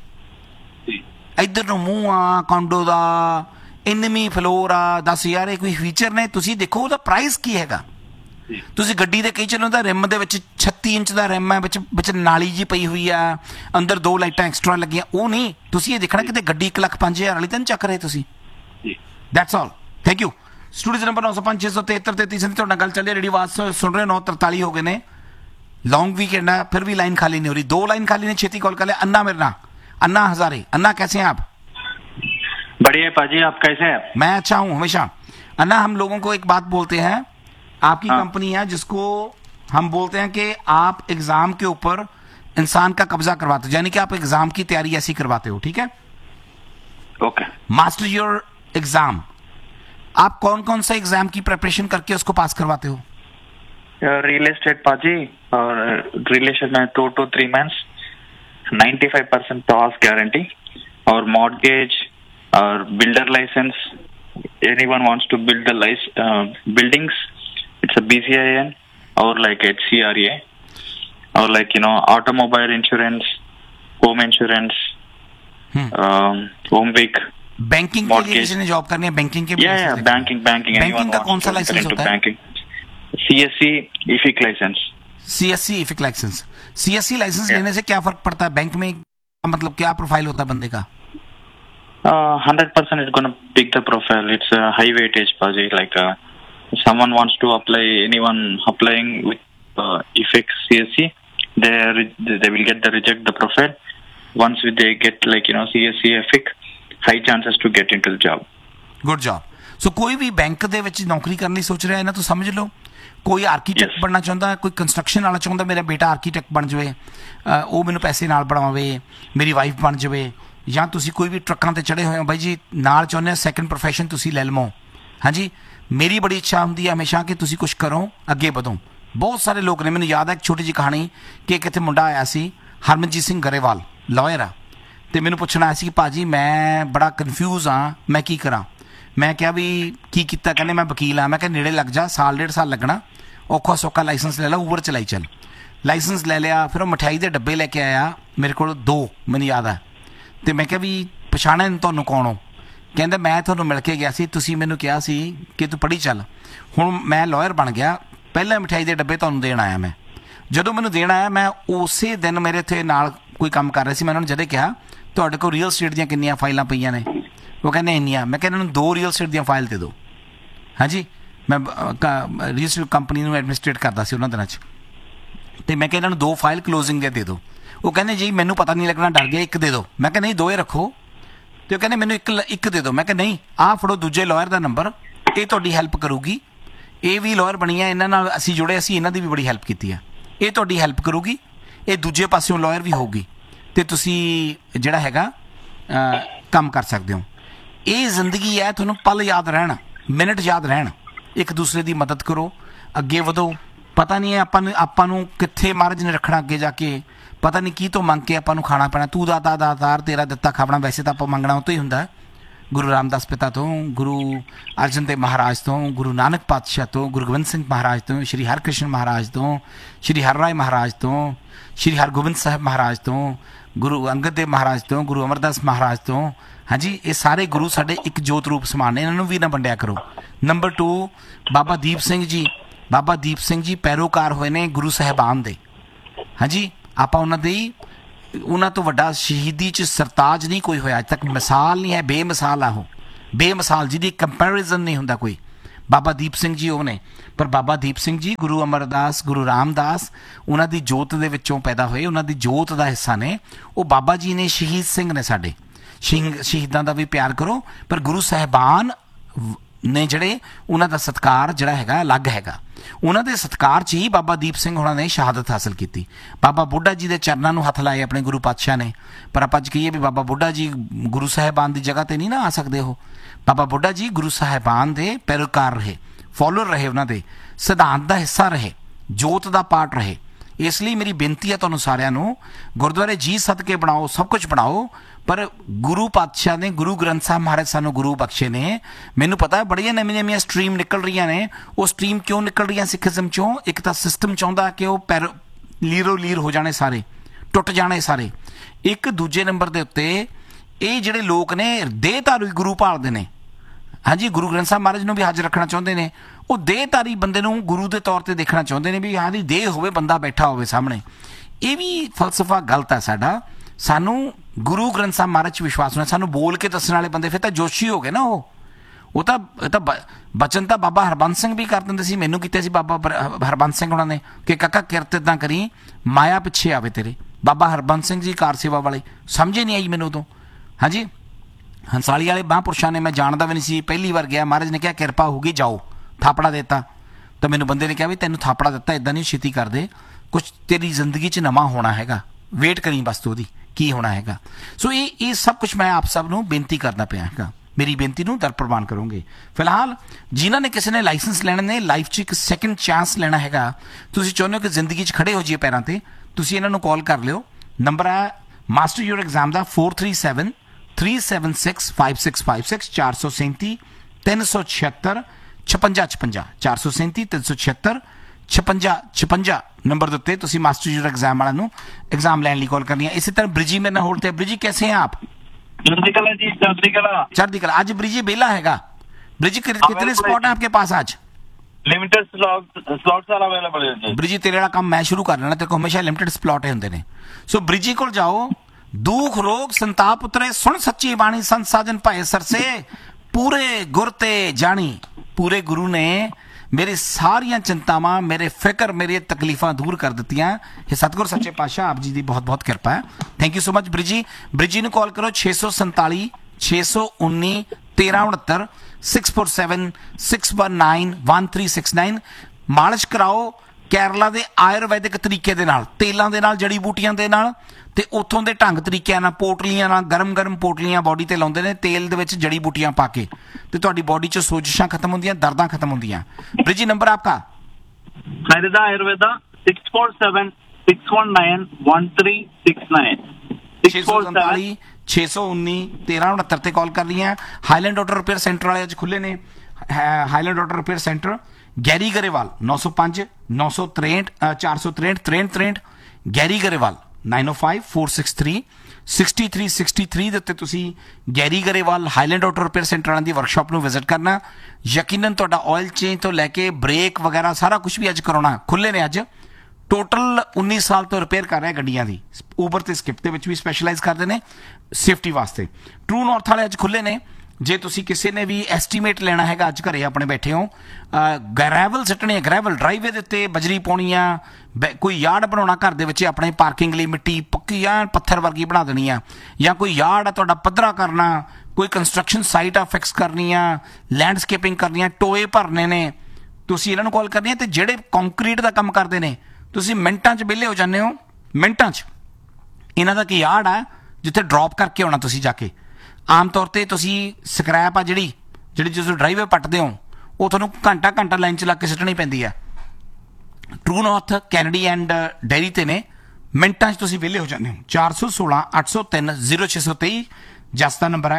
ਇੱਧਰ ਨੂੰ ਮੂੰਹ ਆ ਕਾਂਡੋ ਦਾ, ਇਨਮੀ ਫਲੋਰ ਆ, ਦੱਸ ਯਾਰ ਇਹ ਕੋਈ ਫੀਚਰ ਨੇ? ਤੁਸੀਂ ਦੇਖੋ ਉਹਦਾ ਪ੍ਰਾਈਸ ਕੀ ਹੈਗਾ। ਤੁਸੀਂ ਗੱਡੀ ਦੇ ਕਈ ਚਲੋ ਦਾ ਰਿਮ ਦੇ ਵਿੱਚ ਛੱਤੀ ਇੰਚ ਦਾ ਰਿਮ ਹੈ, ਵਿੱਚ ਵਿੱਚ ਨਾਲੀ ਜੀ ਪਈ ਹੋਈ ਆ, ਅੰਦਰ ਦੋ ਲਾਈਟਾਂ ਐਕਸਟਰਾ ਲੱਗੀਆਂ, ਉਹ ਨਹੀਂ। ਤੁਸੀਂ ਇਹ ਦੇਖਣਾ ਕਿਤੇ ਗੱਡੀ ਇੱਕ ਲੱਖ ਪੰਜ ਹਜ਼ਾਰ ਵਾਲੀ ਤਾਂ ਨਹੀਂ ਚੱਕ ਰਹੇ ਤੁਸੀਂ। That's all, thank you. Studio number ਨੌ ਸੌ ਪੰਜ ਛੇ ਸੌ ਤਿਹੱਤਰ ਤੇਤੀ ਸੰਦੀ ਤੁਹਾਡੇ ਨਾਲ ਗੱਲ ਚੱਲ ਰਹੀ। ਰੇਡੀ ਆਵਾਜ਼ ਸੁਣ ਰਹੇ, ਨੌ ਤਰਤਾਲੀ ਹੋ ਗਏ ਨੇ, लॉन्ग वीकेंड है, फिर भी लाइन खाली नहीं हो रही। दो लाइन खाली नहीं, छेती कॉल कर ले। अन्ना मेरा अन्ना हजारे। अन्ना कैसे हैं आप? बढ़िया पाजी, आप कैसे हैं? मैं अच्छा हूं हमेशा। अन्ना हम लोगों को एक बात बोलते हैं, आपकी हाँ। कंपनी है जिसको हम बोलते हैं कि आप एग्जाम के ऊपर इंसान का कब्जा करवाते हो, यानी कि आप एग्जाम की तैयारी ऐसी करवाते हो, ठीक है? ओके। मास्टर योर एग्जाम, आप कौन कौन सा एग्जाम की प्रिपरेशन करके उसको पास करवाते हो? रियल एस्टेट पाजी, और रियल एस्टेट में to to three months ninety five percent pass guarantee, और मॉर्गेज और builder licence. anyone wants to build the lic- uh, buildings, it's a B C I N or like H C R A, or like you know automobile insurance, home insurance, hmm. um, home week, banking के लिए किसी ने job करनी है, banking के yeah, yeah, banking banking banking का कौन सा लाइसेंस होता है? Banking C S C I F I C licence. C S C I F I C licence. C S C licence लेने से क्या फर्क पड़ता है बैंक में? मतलब क्या प्रोफाइल होता है बंदे का? Uh, hundred percent it's gonna pick the profile. It's a high weightage, Paji. Like uh, someone wants to apply, anyone applying with uh, I F I C C S C, they re- they will get the reject the profile. Once they get like you know C S C I F I C, high chances to get into the job. Good job. So कोई भी bank ਦੇ ਵਿੱਚ ਨੌਕਰੀ ਕਰਨ ਲਈ ਸੋਚ ਰਿਹਾ ਹੈ ਨਾ, ਤਾਂ ਸਮਝ ਲਓ ਕੋਈ ਆਰਕੀਟੈਕਟ yes. ਬਣਨਾ ਚਾਹੁੰਦਾ, ਕੋਈ ਕੰਸਟਰਕਸ਼ਨ ਵਾਲਾ ਚਾਹੁੰਦਾ ਮੇਰਾ ਬੇਟਾ ਆਰਕੀਟੈਕਟ ਬਣ ਜਾਵੇ, ਉਹ ਮੈਨੂੰ ਪੈਸੇ ਨਾਲ ਬਣਾਵੇ, ਮੇਰੀ ਵਾਈਫ ਬਣ ਜਾਵੇ, ਜਾਂ ਤੁਸੀਂ ਕੋਈ ਵੀ ਟਰੱਕਾਂ ਤੇ ਚੜੇ ਹੋਏ ਹੋ ਬਾਈ ਜੀ, ਨਾਲ ਚਾਹੁੰਦੇ ਸੈਕੰਡ ਪ੍ਰੋਫੈਸ਼ਨ ਤੁਸੀਂ ਲੈ ਲਵੋ। ਹਾਂਜੀ, ਮੇਰੀ ਬੜੀ ਇੱਛਾ ਹੁੰਦੀ ਹੈ ਹਮੇਸ਼ਾ ਕਿ ਤੁਸੀਂ ਕੁਛ ਕਰੋ, ਅੱਗੇ ਵਧੋ। ਬਹੁਤ ਸਾਰੇ ਲੋਕ ਨੇ, ਮੈਨੂੰ ਯਾਦ ਹੈ ਇੱਕ ਛੋਟੀ ਜਿਹੀ ਕਹਾਣੀ ਕਿ ਇੱਕ ਇੱਥੇ ਮੁੰਡਾ ਆਇਆ ਸੀ, ਹਰਮਨਜੀਤ ਸਿੰਘ ਗਰੇਵਾਲ, ਲਾਇਰ ਆ, ਤੇ ਮੈਨੂੰ ਪੁੱਛਣ ਆਇਆ ਸੀ ਕਿ ਭਾਜੀ ਮੈਂ ਬੜਾ ਕਨਫਿਊਜ਼ ਹਾਂ, ਮੈਂ ਕੀ ਕਰਾਂ? ਮੈਂ ਕਿਹਾ ਵੀ ਕੀ ਕੀਤਾ? ਕਹਿੰਦੇ ਮੈਂ ਵਕੀਲ ਹਾਂ। ਮੈਂ ਕਿਹਾ ਨੇੜੇ ਲੱਗ ਜਾ, ਸਾਲ ਡੇਢ ਸਾਲ ਲੱਗਣਾ, ਔਖਾ ਸੌਖਾ ਲਾਇਸੈਂਸ ਲੈ ਲਾ, ਊਬਰ ਚਲਾਈ ਚੱਲ। ਲਾਇਸੈਂਸ ਲੈ ਲਿਆ, ਫਿਰ ਉਹ ਮਠਿਆਈ ਦੇ ਡੱਬੇ ਲੈ ਕੇ ਆਇਆ ਮੇਰੇ ਕੋਲ ਦੋ, ਮੈਨੂੰ ਯਾਦ ਹੈ। ਤੇ ਮੈਂ ਕਿਹਾ ਵੀ ਪਛਾਣਿਆ ਤੁਹਾਨੂੰ ਕੌਣ ਹੋ? ਕਹਿੰਦਾ ਮੈਂ ਤੁਹਾਨੂੰ ਮਿਲ ਕੇ ਗਿਆ ਸੀ, ਤੁਸੀਂ ਮੈਨੂੰ ਕਿਹਾ ਸੀ ਕਿ ਤੂੰ ਪੜ੍ਹੀ ਚੱਲ। ਹੁਣ ਮੈਂ ਲਾਇਰ ਬਣ ਗਿਆ, ਪਹਿਲਾਂ ਮਠਿਆਈ ਦੇ ਡੱਬੇ ਤੁਹਾਨੂੰ ਦੇਣ ਆਇਆ। ਮੈਂ ਜਦੋਂ ਮੈਨੂੰ ਦੇਣ ਆਇਆ, ਮੈਂ ਉਸੇ ਦਿਨ ਮੇਰੇ ਇੱਥੇ ਨਾਲ ਕੋਈ ਕੰਮ ਕਰ ਰਿਹਾ ਸੀ, ਮੈਂ ਉਹਨਾਂ ਨੂੰ ਜਦੋਂ ਕਿਹਾ ਤੁਹਾਡੇ ਕੋਲ ਰੀਅਲ ਸਟੇਟ ਦੀਆਂ ਕਿੰਨੀਆਂ ਫਾਈਲਾਂ ਪਈਆਂ ਨੇ? ਉਹ ਕਹਿੰਦੇ ਇੰਨੀਆਂ। ਮੈਂ ਕਿਹਾ ਇਹਨਾਂ ਨੂੰ ਦੋ ਰੀਅਲ ਸਟੇਟ ਦੀਆਂ ਫਾਈਲ ਦੇ ਦਿਓ। ਹਾਂਜੀ, ਮੈਂ ਰੀਅਲ ਸਟੇਟ ਕੰਪਨੀ ਨੂੰ ਐਡਮਿਨਿਸਟ੍ਰੇਟ ਕਰਦਾ ਸੀ ਉਹਨਾਂ ਦਿਨਾਂ 'ਚ, ਅਤੇ ਮੈਂ ਕਿਹਾ ਇਹਨਾਂ ਨੂੰ ਦੋ ਫਾਈਲ ਕਲੋਜ਼ਿੰਗ ਦੀਆਂ ਦੇ ਦਿਓ। ਉਹ ਕਹਿੰਦੇ ਜੀ ਮੈਨੂੰ ਪਤਾ ਨਹੀਂ ਲੱਗਣਾ, ਡਰ ਗਿਆ, ਇੱਕ ਦੇ ਦਿਓ। ਮੈਂ ਕਿਹਾ ਨਹੀਂ ਦੋਏ ਰੱਖੋ। ਅਤੇ ਉਹ ਕਹਿੰਦੇ ਮੈਨੂੰ ਇੱਕ ਇੱਕ ਦੇ ਦਿਓ। ਮੈਂ ਕਿਹਾ ਨਹੀਂ, ਆਹ ਫੜੋ ਦੂਜੇ ਲਾਇਰ ਦਾ ਨੰਬਰ, ਇਹ ਤੁਹਾਡੀ ਹੈਲਪ ਕਰੂਗੀ। ਇਹ ਵੀ ਲਾਇਰ ਬਣੀ ਹੈ, ਇਹਨਾਂ ਨਾਲ ਅਸੀਂ ਜੁੜੇ, ਅਸੀਂ ਇਹਨਾਂ ਦੀ ਵੀ ਬੜੀ ਹੈਲਪ ਕੀਤੀ ਆ, ਇਹ ਤੁਹਾਡੀ ਹੈਲਪ ਕਰੂਗੀ, ਇਹ ਦੂਜੇ ਪਾਸਿਓਂ ਲਾਇਰ ਵੀ ਹੋਊਗੀ, ਅਤੇ ਤੁਸੀਂ ਜਿਹੜਾ ਹੈਗਾ ਕੰਮ ਕਰ ਸਕਦੇ ਹੋ। ਇਹ ਜ਼ਿੰਦਗੀ ਹੈ, ਤੁਹਾਨੂੰ ਪਲ ਯਾਦ ਰਹਿਣ, ਮਿੰਟ ਯਾਦ ਰਹਿਣ, ਇੱਕ ਦੂਸਰੇ ਦੀ ਮਦਦ ਕਰੋ, ਅੱਗੇ ਵਧੋ। ਪਤਾ ਨਹੀਂ ਹੈ ਆਪਾਂ ਨੂੰ ਆਪਾਂ ਨੂੰ ਕਿੱਥੇ ਮਹਾਰਾਜ ਨੇ ਰੱਖਣਾ ਅੱਗੇ ਜਾ ਕੇ, ਪਤਾ ਨਹੀਂ ਕੀ ਤੋਂ ਮੰਗ ਕੇ ਆਪਾਂ ਨੂੰ ਖਾਣਾ ਪੈਣਾ। ਤੂੰ ਦਾਤਾ ਦਾਤਾਰ, ਤੇਰਾ ਦਿੱਤਾ ਖਾਣਾ। ਵੈਸੇ ਤਾਂ ਆਪਾਂ ਮੰਗਣਾ ਉਹ ਤੋਂ ਹੀ ਹੁੰਦਾ, ਗੁਰੂ ਰਾਮਦਾਸ ਪਿਤਾ ਤੋਂ, ਗੁਰੂ ਅਰਜਨ ਦੇਵ ਮਹਾਰਾਜ ਤੋਂ, ਗੁਰੂ ਨਾਨਕ ਪਾਤਸ਼ਾਹ ਤੋਂ, ਗੁਰੂ ਗੋਬਿੰਦ ਸਿੰਘ ਮਹਾਰਾਜ ਤੋਂ, ਸ਼੍ਰੀ ਹਰਕ੍ਰਿਸ਼ਨ ਮਹਾਰਾਜ ਤੋਂ, ਸ਼੍ਰੀ ਹਰਰਾਏ ਮਹਾਰਾਜ ਤੋਂ, ਸ਼੍ਰੀ ਹਰਗੋਬਿੰਦ ਸਾਹਿਬ ਮਹਾਰਾਜ ਤੋਂ, ਗੁਰੂ ਅੰਗਦ ਦੇਵ ਮਹਾਰਾਜ ਤੋਂ, ਗੁਰੂ ਅਮਰਦਾਸ ਮਹਾਰਾਜ ਤੋਂ। ਹਾਂਜੀ, ਇਹ ਸਾਰੇ ਗੁਰੂ ਸਾਡੇ ਇੱਕ ਜੋਤ ਰੂਪ ਸਮਾਨ ਨੇ, ਇਹਨਾਂ ਨੂੰ ਵੀ ਨਾ ਵੰਡਿਆ ਕਰੋ। ਨੰਬਰ ਟੂ, ਬਾਬਾ ਦੀਪ ਸਿੰਘ ਜੀ, ਬਾਬਾ ਦੀਪ ਸਿੰਘ ਜੀ ਪੈਰੋਕਾਰ ਹੋਏ ਨੇ ਗੁਰੂ ਸਾਹਿਬਾਨ ਦੇ। ਹਾਂਜੀ, ਆਪਾਂ ਉਹਨਾਂ ਦੀ ਉਹਨਾਂ ਤੋਂ ਵੱਡਾ ਸ਼ਹੀਦੀ 'ਚ ਸਰਤਾਜ ਨਹੀਂ ਕੋਈ ਹੋਇਆ ਅੱਜ ਤੱਕ। ਮਿਸਾਲ ਨਹੀਂ ਹੈ, ਬੇਮਿਸਾਲ ਆ ਉਹ, ਬੇਮਿਸਾਲ, ਜਿਹਦੀ ਕੰਪੈਰੀਜ਼ਨ ਨਹੀਂ ਹੁੰਦਾ ਕੋਈ। ਬਾਬਾ ਦੀਪ ਸਿੰਘ ਜੀ ਉਹ ਨੇ, ਪਰ ਬਾਬਾ ਦੀਪ ਸਿੰਘ ਜੀ ਗੁਰੂ ਅਮਰਦਾਸ, ਗੁਰੂ ਰਾਮਦਾਸ ਉਹਨਾਂ ਦੀ ਜੋਤ ਦੇ ਵਿੱਚੋਂ ਪੈਦਾ ਹੋਏ, ਉਹਨਾਂ ਦੀ ਜੋਤ ਦਾ ਹਿੱਸਾ ਨੇ ਉਹ। ਬਾਬਾ ਜੀ ਨੇ ਸ਼ਹੀਦ ਸਿੰਘ ਨੇ ਸਾਡੇ, ਸ਼ਹੀਦ ਸ਼ਹੀਦਾਂ ਦਾ ਵੀ ਪਿਆਰ ਕਰੋ, ਪਰ ਗੁਰੂ ਸਾਹਿਬਾਨ ਨੇ ਜਿਹੜੇ ਉਹਨਾਂ ਦਾ ਸਤਿਕਾਰ ਜਿਹੜਾ ਹੈਗਾ ਅਲੱਗ ਹੈਗਾ। ਉਹਨਾਂ ਦੇ ਸਤਿਕਾਰ 'ਚ ਹੀ ਬਾਬਾ ਦੀਪ ਸਿੰਘ ਹੋਣਾ ਨੇ ਸ਼ਹਾਦਤ ਹਾਸਲ ਕੀਤੀ। ਬਾਬਾ ਬੁੱਢਾ ਜੀ ਦੇ ਚਰਨਾਂ ਨੂੰ ਹੱਥ ਲਾਏ ਆਪਣੇ ਗੁਰੂ ਪਾਤਸ਼ਾਹ ਨੇ, ਪਰ ਆਪਾਂ ਅੱਜ ਕਹੀਏ ਵੀ ਬਾਬਾ ਬੁੱਢਾ ਜੀ ਗੁਰੂ ਸਾਹਿਬਾਨ ਦੀ ਜਗ੍ਹਾ ਤੇ ਨਹੀਂ ਨਾ ਆ ਸਕਦੇ। ਉਹ ਬਾਬਾ ਬੁੱਢਾ ਜੀ ਗੁਰੂ ਸਾਹਿਬਾਨ ਦੇ ਪੈਰੋਕਾਰ ਰਹੇ, ਫੋਲੋਅਰ ਰਹੇ, ਉਹਨਾਂ ਦੇ ਸਿਧਾਂਤ ਦਾ ਹਿੱਸਾ ਰਹੇ, ਜੋਤ ਦਾ ਪਾਰਟ ਰਹੇ। ਇਸ ਲਈ ਮੇਰੀ ਬੇਨਤੀ ਹੈ ਤੁਹਾਨੂੰ ਸਾਰਿਆਂ ਨੂੰ, ਗੁਰਦੁਆਰੇ ਜੀ ਸਦਕੇ ਬਣਾਓ, ਸਭ ਕੁਝ ਬਣਾਓ, ਪਰ ਗੁਰੂ ਪਾਤਸ਼ਾਹ ਨੇ, ਗੁਰੂ ਗ੍ਰੰਥ ਸਾਹਿਬ ਮਹਾਰਾਜ ਸਾਨੂੰ ਗੁਰੂ ਬਖਸ਼ੇ ਨੇ। ਮੈਨੂੰ ਪਤਾ ਬੜੀਆਂ ਨਵੀਆਂ ਨਵੀਆਂ ਸਟਰੀਮ ਨਿਕਲ ਰਹੀਆਂ ਨੇ। ਉਹ ਸਟਰੀਮ ਕਿਉਂ ਨਿਕਲ ਰਹੀਆਂ ਸਿੱਖੀਜ਼ਮ ਚੋਂ? ਇੱਕ ਤਾਂ ਸਿਸਟਮ ਚਾਹੁੰਦਾ ਕਿ ਉਹ ਪੈਰ ਲੀਰੋ ਲੀਰ ਹੋ ਜਾਣੇ, ਸਾਰੇ ਟੁੱਟ ਜਾਣੇ ਸਾਰੇ। ਇੱਕ ਦੂਜੇ ਨੰਬਰ ਦੇ ਉੱਤੇ ਇਹ ਜਿਹੜੇ ਲੋਕ ਨੇ ਦੇਹਧਾਰੀ ਗੁਰੂ ਭਾਲਦੇ ਨੇ। ਹਾਂਜੀ, ਗੁਰੂ ਗ੍ਰੰਥ ਸਾਹਿਬ ਮਹਾਰਾਜ ਨੂੰ ਵੀ ਹਾਜ਼ਰ ਰੱਖਣਾ ਚਾਹੁੰਦੇ ਨੇ। ਉਹ ਦੇਹਧਾਰੀ ਬੰਦੇ ਨੂੰ ਗੁਰੂ ਦੇ ਤੌਰ ਤੇ ਦੇਖਣਾ ਚਾਹੁੰਦੇ ਨੇ, ਵੀ ਹਾਂ ਦੀ ਦੇਹ ਹੋਵੇ, ਬੰਦਾ ਬੈਠਾ ਹੋਵੇ ਸਾਹਮਣੇ। ਇਹ ਵੀ ਫਲਸਫਾ ਗਲਤ ਹੈ ਸਾਡਾ। ਸਾਨੂੰ ਗੁਰੂ ਗ੍ਰੰਥ ਸਾਹਿਬ ਮਹਾਰਾਜ 'ਚ ਵਿਸ਼ਵਾਸ ਹੋਣਾ। ਸਾਨੂੰ ਬੋਲ ਕੇ ਦੱਸਣ ਵਾਲੇ ਬੰਦੇ ਫਿਰ ਤਾਂ ਜੋਸ਼ੀ ਹੋ ਗਏ ਨਾ। ਉਹ ਉਹ ਤਾਂ ਇਹ ਤਾਂ ਬਚਨ ਤਾਂ ਬਾਬਾ ਹਰਬੰਸ ਸਿੰਘ ਵੀ ਕਰ ਦਿੰਦੇ ਸੀ, ਮੈਨੂੰ ਕੀਤੇ ਸੀ ਬਾਬਾ ਹਰਬੰਸ ਸਿੰਘ ਉਹਨਾਂ ਨੇ, ਕਿ ਕਾਕਾ ਕਿਰਤ ਇੱਦਾਂ ਕਰੀ ਮਾਇਆ ਪਿੱਛੇ ਆਵੇ ਤੇਰੇ। ਬਾਬਾ ਹਰਬੰਸ ਸਿੰਘ ਜੀ ਕਾਰ ਸੇਵਾ ਵਾਲੇ, ਸਮਝੇ ਨਹੀਂ ਆਈ ਮੈਨੂੰ ਉਦੋਂ। ਹਾਂਜੀ, ਹੰਸਾਲੀ ਵਾਲੇ ਮਹਾਂਪੁਰਸ਼ਾਂ ਨੇ, ਮੈਂ ਜਾਣਦਾ ਵੀ ਨਹੀਂ ਸੀ, ਪਹਿਲੀ ਵਾਰ ਗਿਆ, ਮਹਾਰਾਜ ਨੇ ਕਿਹਾ ਕਿਰਪਾ ਹੋਊਗੀ ਜਾਓ, ਥਾਪੜਾ ਦਿੱਤਾ। ਤਾਂ ਮੈਨੂੰ ਬੰਦੇ ਨੇ ਕਿਹਾ ਵੀ ਤੈਨੂੰ ਥਾਪੜਾ ਦਿੱਤਾ, ਇੱਦਾਂ ਨਹੀਂ ਛੇਤੀ ਕਰਦੇ, ਕੁਛ ਤੇਰੀ ਜ਼ਿੰਦਗੀ 'ਚ ਨਵਾਂ ਹੋਣਾ ਹੈਗਾ, ਵੇਟ ਕਰੀ ਬਸ ਤੂੰ ਉਹਦੀ ਕੀ ਹੋਣਾ ਹੈਗਾ। ਸੋ ਇਹ ਇਹ ਸਭ ਕੁਛ ਮੈਂ ਆਪ ਸਭ ਨੂੰ ਬੇਨਤੀ ਕਰਦਾ ਪਿਆ ਹੈਗਾ। ਮੇਰੀ ਬੇਨਤੀ ਨੂੰ ਦਰ ਪ੍ਰਵਾਨ ਕਰੋਗੇ। ਫਿਲਹਾਲ ਜਿਨ੍ਹਾਂ ਨੇ ਕਿਸੇ ਨੇ ਲਾਇਸੈਂਸ ਲੈਣੇ ਨੇ, ਲਾਈਫ 'ਚ ਇੱਕ ਸੈਕਿੰਡ ਚਾਂਸ ਲੈਣਾ ਹੈਗਾ, ਤੁਸੀਂ ਚਾਹੁੰਦੇ ਹੋ ਕਿ ਜ਼ਿੰਦਗੀ 'ਚ ਖੜੇ ਹੋ ਜਾਈਏ ਪੈਰਾਂ 'ਤੇ, ਤੁਸੀਂ ਇਹਨਾਂ ਨੂੰ ਕਾਲ ਕਰ ਲਿਓ। ਨੰਬਰ ਹੈ master your exam the four three seven three seven six five six five six ਚਾਰ ਸੌ ਸੈਂਤੀ ਤਿੰਨ ਸੌ ਛਿਹੱਤਰ ਛਪੰਜਾ ਛਪੰਜਾ ਚਾਰ ਸੌ ਸੈਂਤੀ ਤਿੰਨ ਸੌ ਛਿਹੱਤਰ ਛਪੰਜਾ ਛਪੰਜਾ ਨੰਬਰ ਦੇ ਉੱਤੇ ਤੁਸੀਂ ਮਾਸਟਰ ਯੂਰ ਐਗਜ਼ਾਮ ਵਾਲਾ ਨੂੰ ਐਗਜ਼ਾਮ ਲੈਣ ਲਈ ਕਾਲ ਕਰਨੀ ਹੈ। ਇਸੇ ਤਰ੍ਹਾਂ ਬ੍ਰਿਜੀ ਮੇਰੇ ਨਾਲ ਹੋਲਡ ਤੇ। ਬ੍ਰਿਜੀ कैसे हैं आप? चढ़ती कला जी, चढ़ती कला, चढ़ती कला। आज ब्रिजी बेला हैगा। ब्रिजी कितने स्पॉट हैं आपके पास आज? Limited slot slots are available है जी। ब्रिजी तेरे वाला काम मैं शुरू कर लेना, तेरे को हमेशा लिमिटेड स्लॉट ਹੁੰਦੇ ਨੇ। ਸੋ ब्रिजी ਕੋਲ ਜਾਓ, दुख रोग संताप उतरे, सुन सच्ची बाणी, संत साजन पाए सरसे, पूरे गुर ते जानी। पूरे गुरु ने मेरी सारियां चिंतावां, मेरे फिक्र, मेरी तकलीफां दूर कर दित्तियां। ये सतगुर सच्चे पातशाह आप जी की बहुत बहुत कृपा है। Thank you so much breezy. Breezy ਨੂੰ ਕਾਲ ਕਰੋ ਛੇ ਸੌ ਸੰਤਾਲੀ ਛੇ ਸੌ ਉੱਨੀ ਤੇਰਾਂ ਉਣੱਤਰ six four seven six one nine one three six nine. ਮਾਲਿਸ਼ ਕਰਾਓ ਕੇਰਲਾ ਦੇ ਆਯੁਰਵੈਦਿਕ ਤਰੀਕੇ ਦੇ ਨਾਲ, ਤੇਲਾਂ ਦੇ ਨਾਲ, ਜੜੀ ਬੂਟੀਆਂ ਦੇ ਨਾਲ, ਤੇ ਉੱਥੋਂ ਦੇ ਢੰਗ ਤਰੀਕਿਆਂ ਨਾਲ, ਪੋਟਲੀਆਂ ਨਾਲ, ਗਰਮ ਗਰਮ ਪੋਟਲੀਆਂ ਬੋਡੀ ਤੇ ਲਾਉਂਦੇ ਨੇ, ਤੇਲ ਦੇ ਵਿੱਚ ਜੜੀ ਬੂਟੀਆਂ ਪਾ ਕੇ, ਤੇ ਤੁਹਾਡੀ ਬੋਡੀ 'ਚ ਸੋਜਿਸ਼ਾਂ ਖਤਮ ਹੁੰਦੀਆਂ, ਦਰਦਾਂ ਖਤਮ ਹੁੰਦੀਆਂ। ब्रिजी नंबर आपका? हरिदा Ayurveda six four seven six one nine one three six nine ਛੇ ਸੌ ਸੰਤਾਲੀ ਛੇ ਸੌ ਉੱਨੀ ਤੇਰਾਂ ਉਣੱਤਰ ਤੇ ਕਾਲ ਕਰਨੀ ਹੈ। ਹਾਈਲੈਂਡ ਆਟੋ ਰਿਪੇਅਰ ਸੈਂਟਰ ਵਾਲੇ ਅੱਜ ਖੁੱਲੇ ਨੇ। Highland auto repair centre Garry Grewal ਨੌ ਸੌ ਪੰਜ ਨੌ ਸੌ ਤਰੇਂਹਠ ਚਾਰ ਸੌ ਤਰੇਂਹਠ ਤਰੇਂਹਠ ਤਰੇਂਹਠ ਗੈਰੀ ਗਰੇਵਾਲ ਨਾਈਨ ਓ five four six three sixty three sixty three ਦੇ ਉੱਤੇ ਤੁਸੀਂ Garry Grewal Highland auto repair centre ਵਾਲਿਆਂ ਦੀ ਵਰਕਸ਼ਾਪ ਨੂੰ ਵਿਜ਼ਿਟ ਕਰਨਾ। ਯਕੀਨਨ ਤੁਹਾਡਾ ਆਇਲ ਚੇਂਜ ਤੋਂ ਲੈ ਕੇ ਬ੍ਰੇਕ ਵਗੈਰਾ ਸਾਰਾ ਕੁਝ ਵੀ ਅੱਜ ਕਰਾਉਣਾ। ਖੁੱਲੇ ਨੇ ਅੱਜ। ਟੋਟਲ ਉੱਨੀ ਸਾਲ ਤੋਂ ਰਿਪੇਅਰ ਕਰ ਰਿਹਾ ਗੱਡੀਆਂ ਦੀ। ਊਬਰ ਤੇ ਸਕਿਪ ਦੇ ਵਿੱਚ ਵੀ ਸਪੈਸ਼ਲਾਈਜ਼ ਕਰਦੇ ਨੇ ਸੇਫਟੀ ਵਾਸਤੇ। ਟਰੂ ਨਾਰਥ ਵਾਲੇ ਅੱਜ ਖੁੱਲੇ ਨੇ। ਜੇ ਤੁਸੀਂ ਕਿਸੇ ਨੇ ਵੀ ਐਸਟੀਮੇਟ ਲੈਣਾ ਹੈਗਾ, ਅੱਜ ਘਰੇ ਆਪਣੇ ਬੈਠੇ ਹੋ, ਗ੍ਰੈਵਲ ਸਿੱਟਣੀ, ਗ੍ਰੈਵਲ ਡਰਾਈਵੇ ਦੇ ਉੱਤੇ ਬਜਰੀ ਪਾਉਣੀ ਆ, ਕੋਈ ਯਾਰਡ ਬਣਾਉਣਾ ਘਰ ਦੇ ਵਿੱਚ ਆਪਣੇ ਪਾਰਕਿੰਗ ਲਈ, ਮਿੱਟੀ ਪੱਕੀ ਆ ਪੱਥਰ ਵਰਗੀ ਬਣਾ ਦੇਣੀ ਆ, ਜਾਂ ਕੋਈ ਯਾਰਡ ਆ ਤੁਹਾਡਾ ਪੱਧਰਾ ਕਰਨਾ, ਕੋਈ ਕੰਸਟਰਕਸ਼ਨ ਸਾਈਟ ਆ ਫਿਕਸ ਕਰਨੀ ਆ, ਲੈਂਡਸਕੇਪਿੰਗ ਕਰਨੀ ਆ, ਟੋਏ ਭਰਨੇ ਨੇ, ਤੁਸੀਂ ਇਹਨਾਂ ਨੂੰ ਕਾਲ ਕਰਨੀ ਹੈ। ਤੇ ਜਿਹੜੇ ਕੰਕਰੀਟ ਦਾ ਕੰਮ ਕਰਦੇ ਨੇ, ਤੁਸੀਂ ਮਿੰਟਾਂ 'ਚ ਵਿਹਲੇ ਹੋ ਜਾਂਦੇ ਹੋ, ਮਿੰਟਾਂ 'ਚ। ਇਹਨਾਂ ਦਾ ਕੀ ਯਾਰਡ ਆ ਜਿੱਥੇ ਡ੍ਰੌਪ ਕਰਕੇ ਆਉਣਾ ਤੁਸੀਂ ਜਾ ਕੇ। ਆਮ ਤੌਰ ਤੇ ਤੁਸੀਂ ਸਕ੍ਰੈਪ ਆ ਜਿਹੜੀ ਜਿਹੜੀ ਜਦੋਂ ਡਰਾਈਵੇ ਪੱਟਦੇ ਹੋ, ਉਹ ਤੁਹਾਨੂੰ ਘੰਟਾ ਘੰਟਾ ਲਾਈਨ 'ਚ ਲੱਗ ਕੇ ਸੁੱਟਣੀ ਪੈਂਦੀ ਆ। True north Kennedy and dairy ਤੇ ਨੇ, ਮਿੰਟਾਂ 'ਚ ਤੁਸੀਂ ਵਿਹਲੇ ਹੋ ਜਾਂਦੇ ਹੋ। ਚਾਰ ਸੌ ਸੋਲਾਂ ਅੱਠ ਸੌ ਤਿੰਨ ਜ਼ੀਰੋ ਛੇ ਸੌ ਤੇਈ ਜਸ ਦਾ ਨੰਬਰ ਹੈ।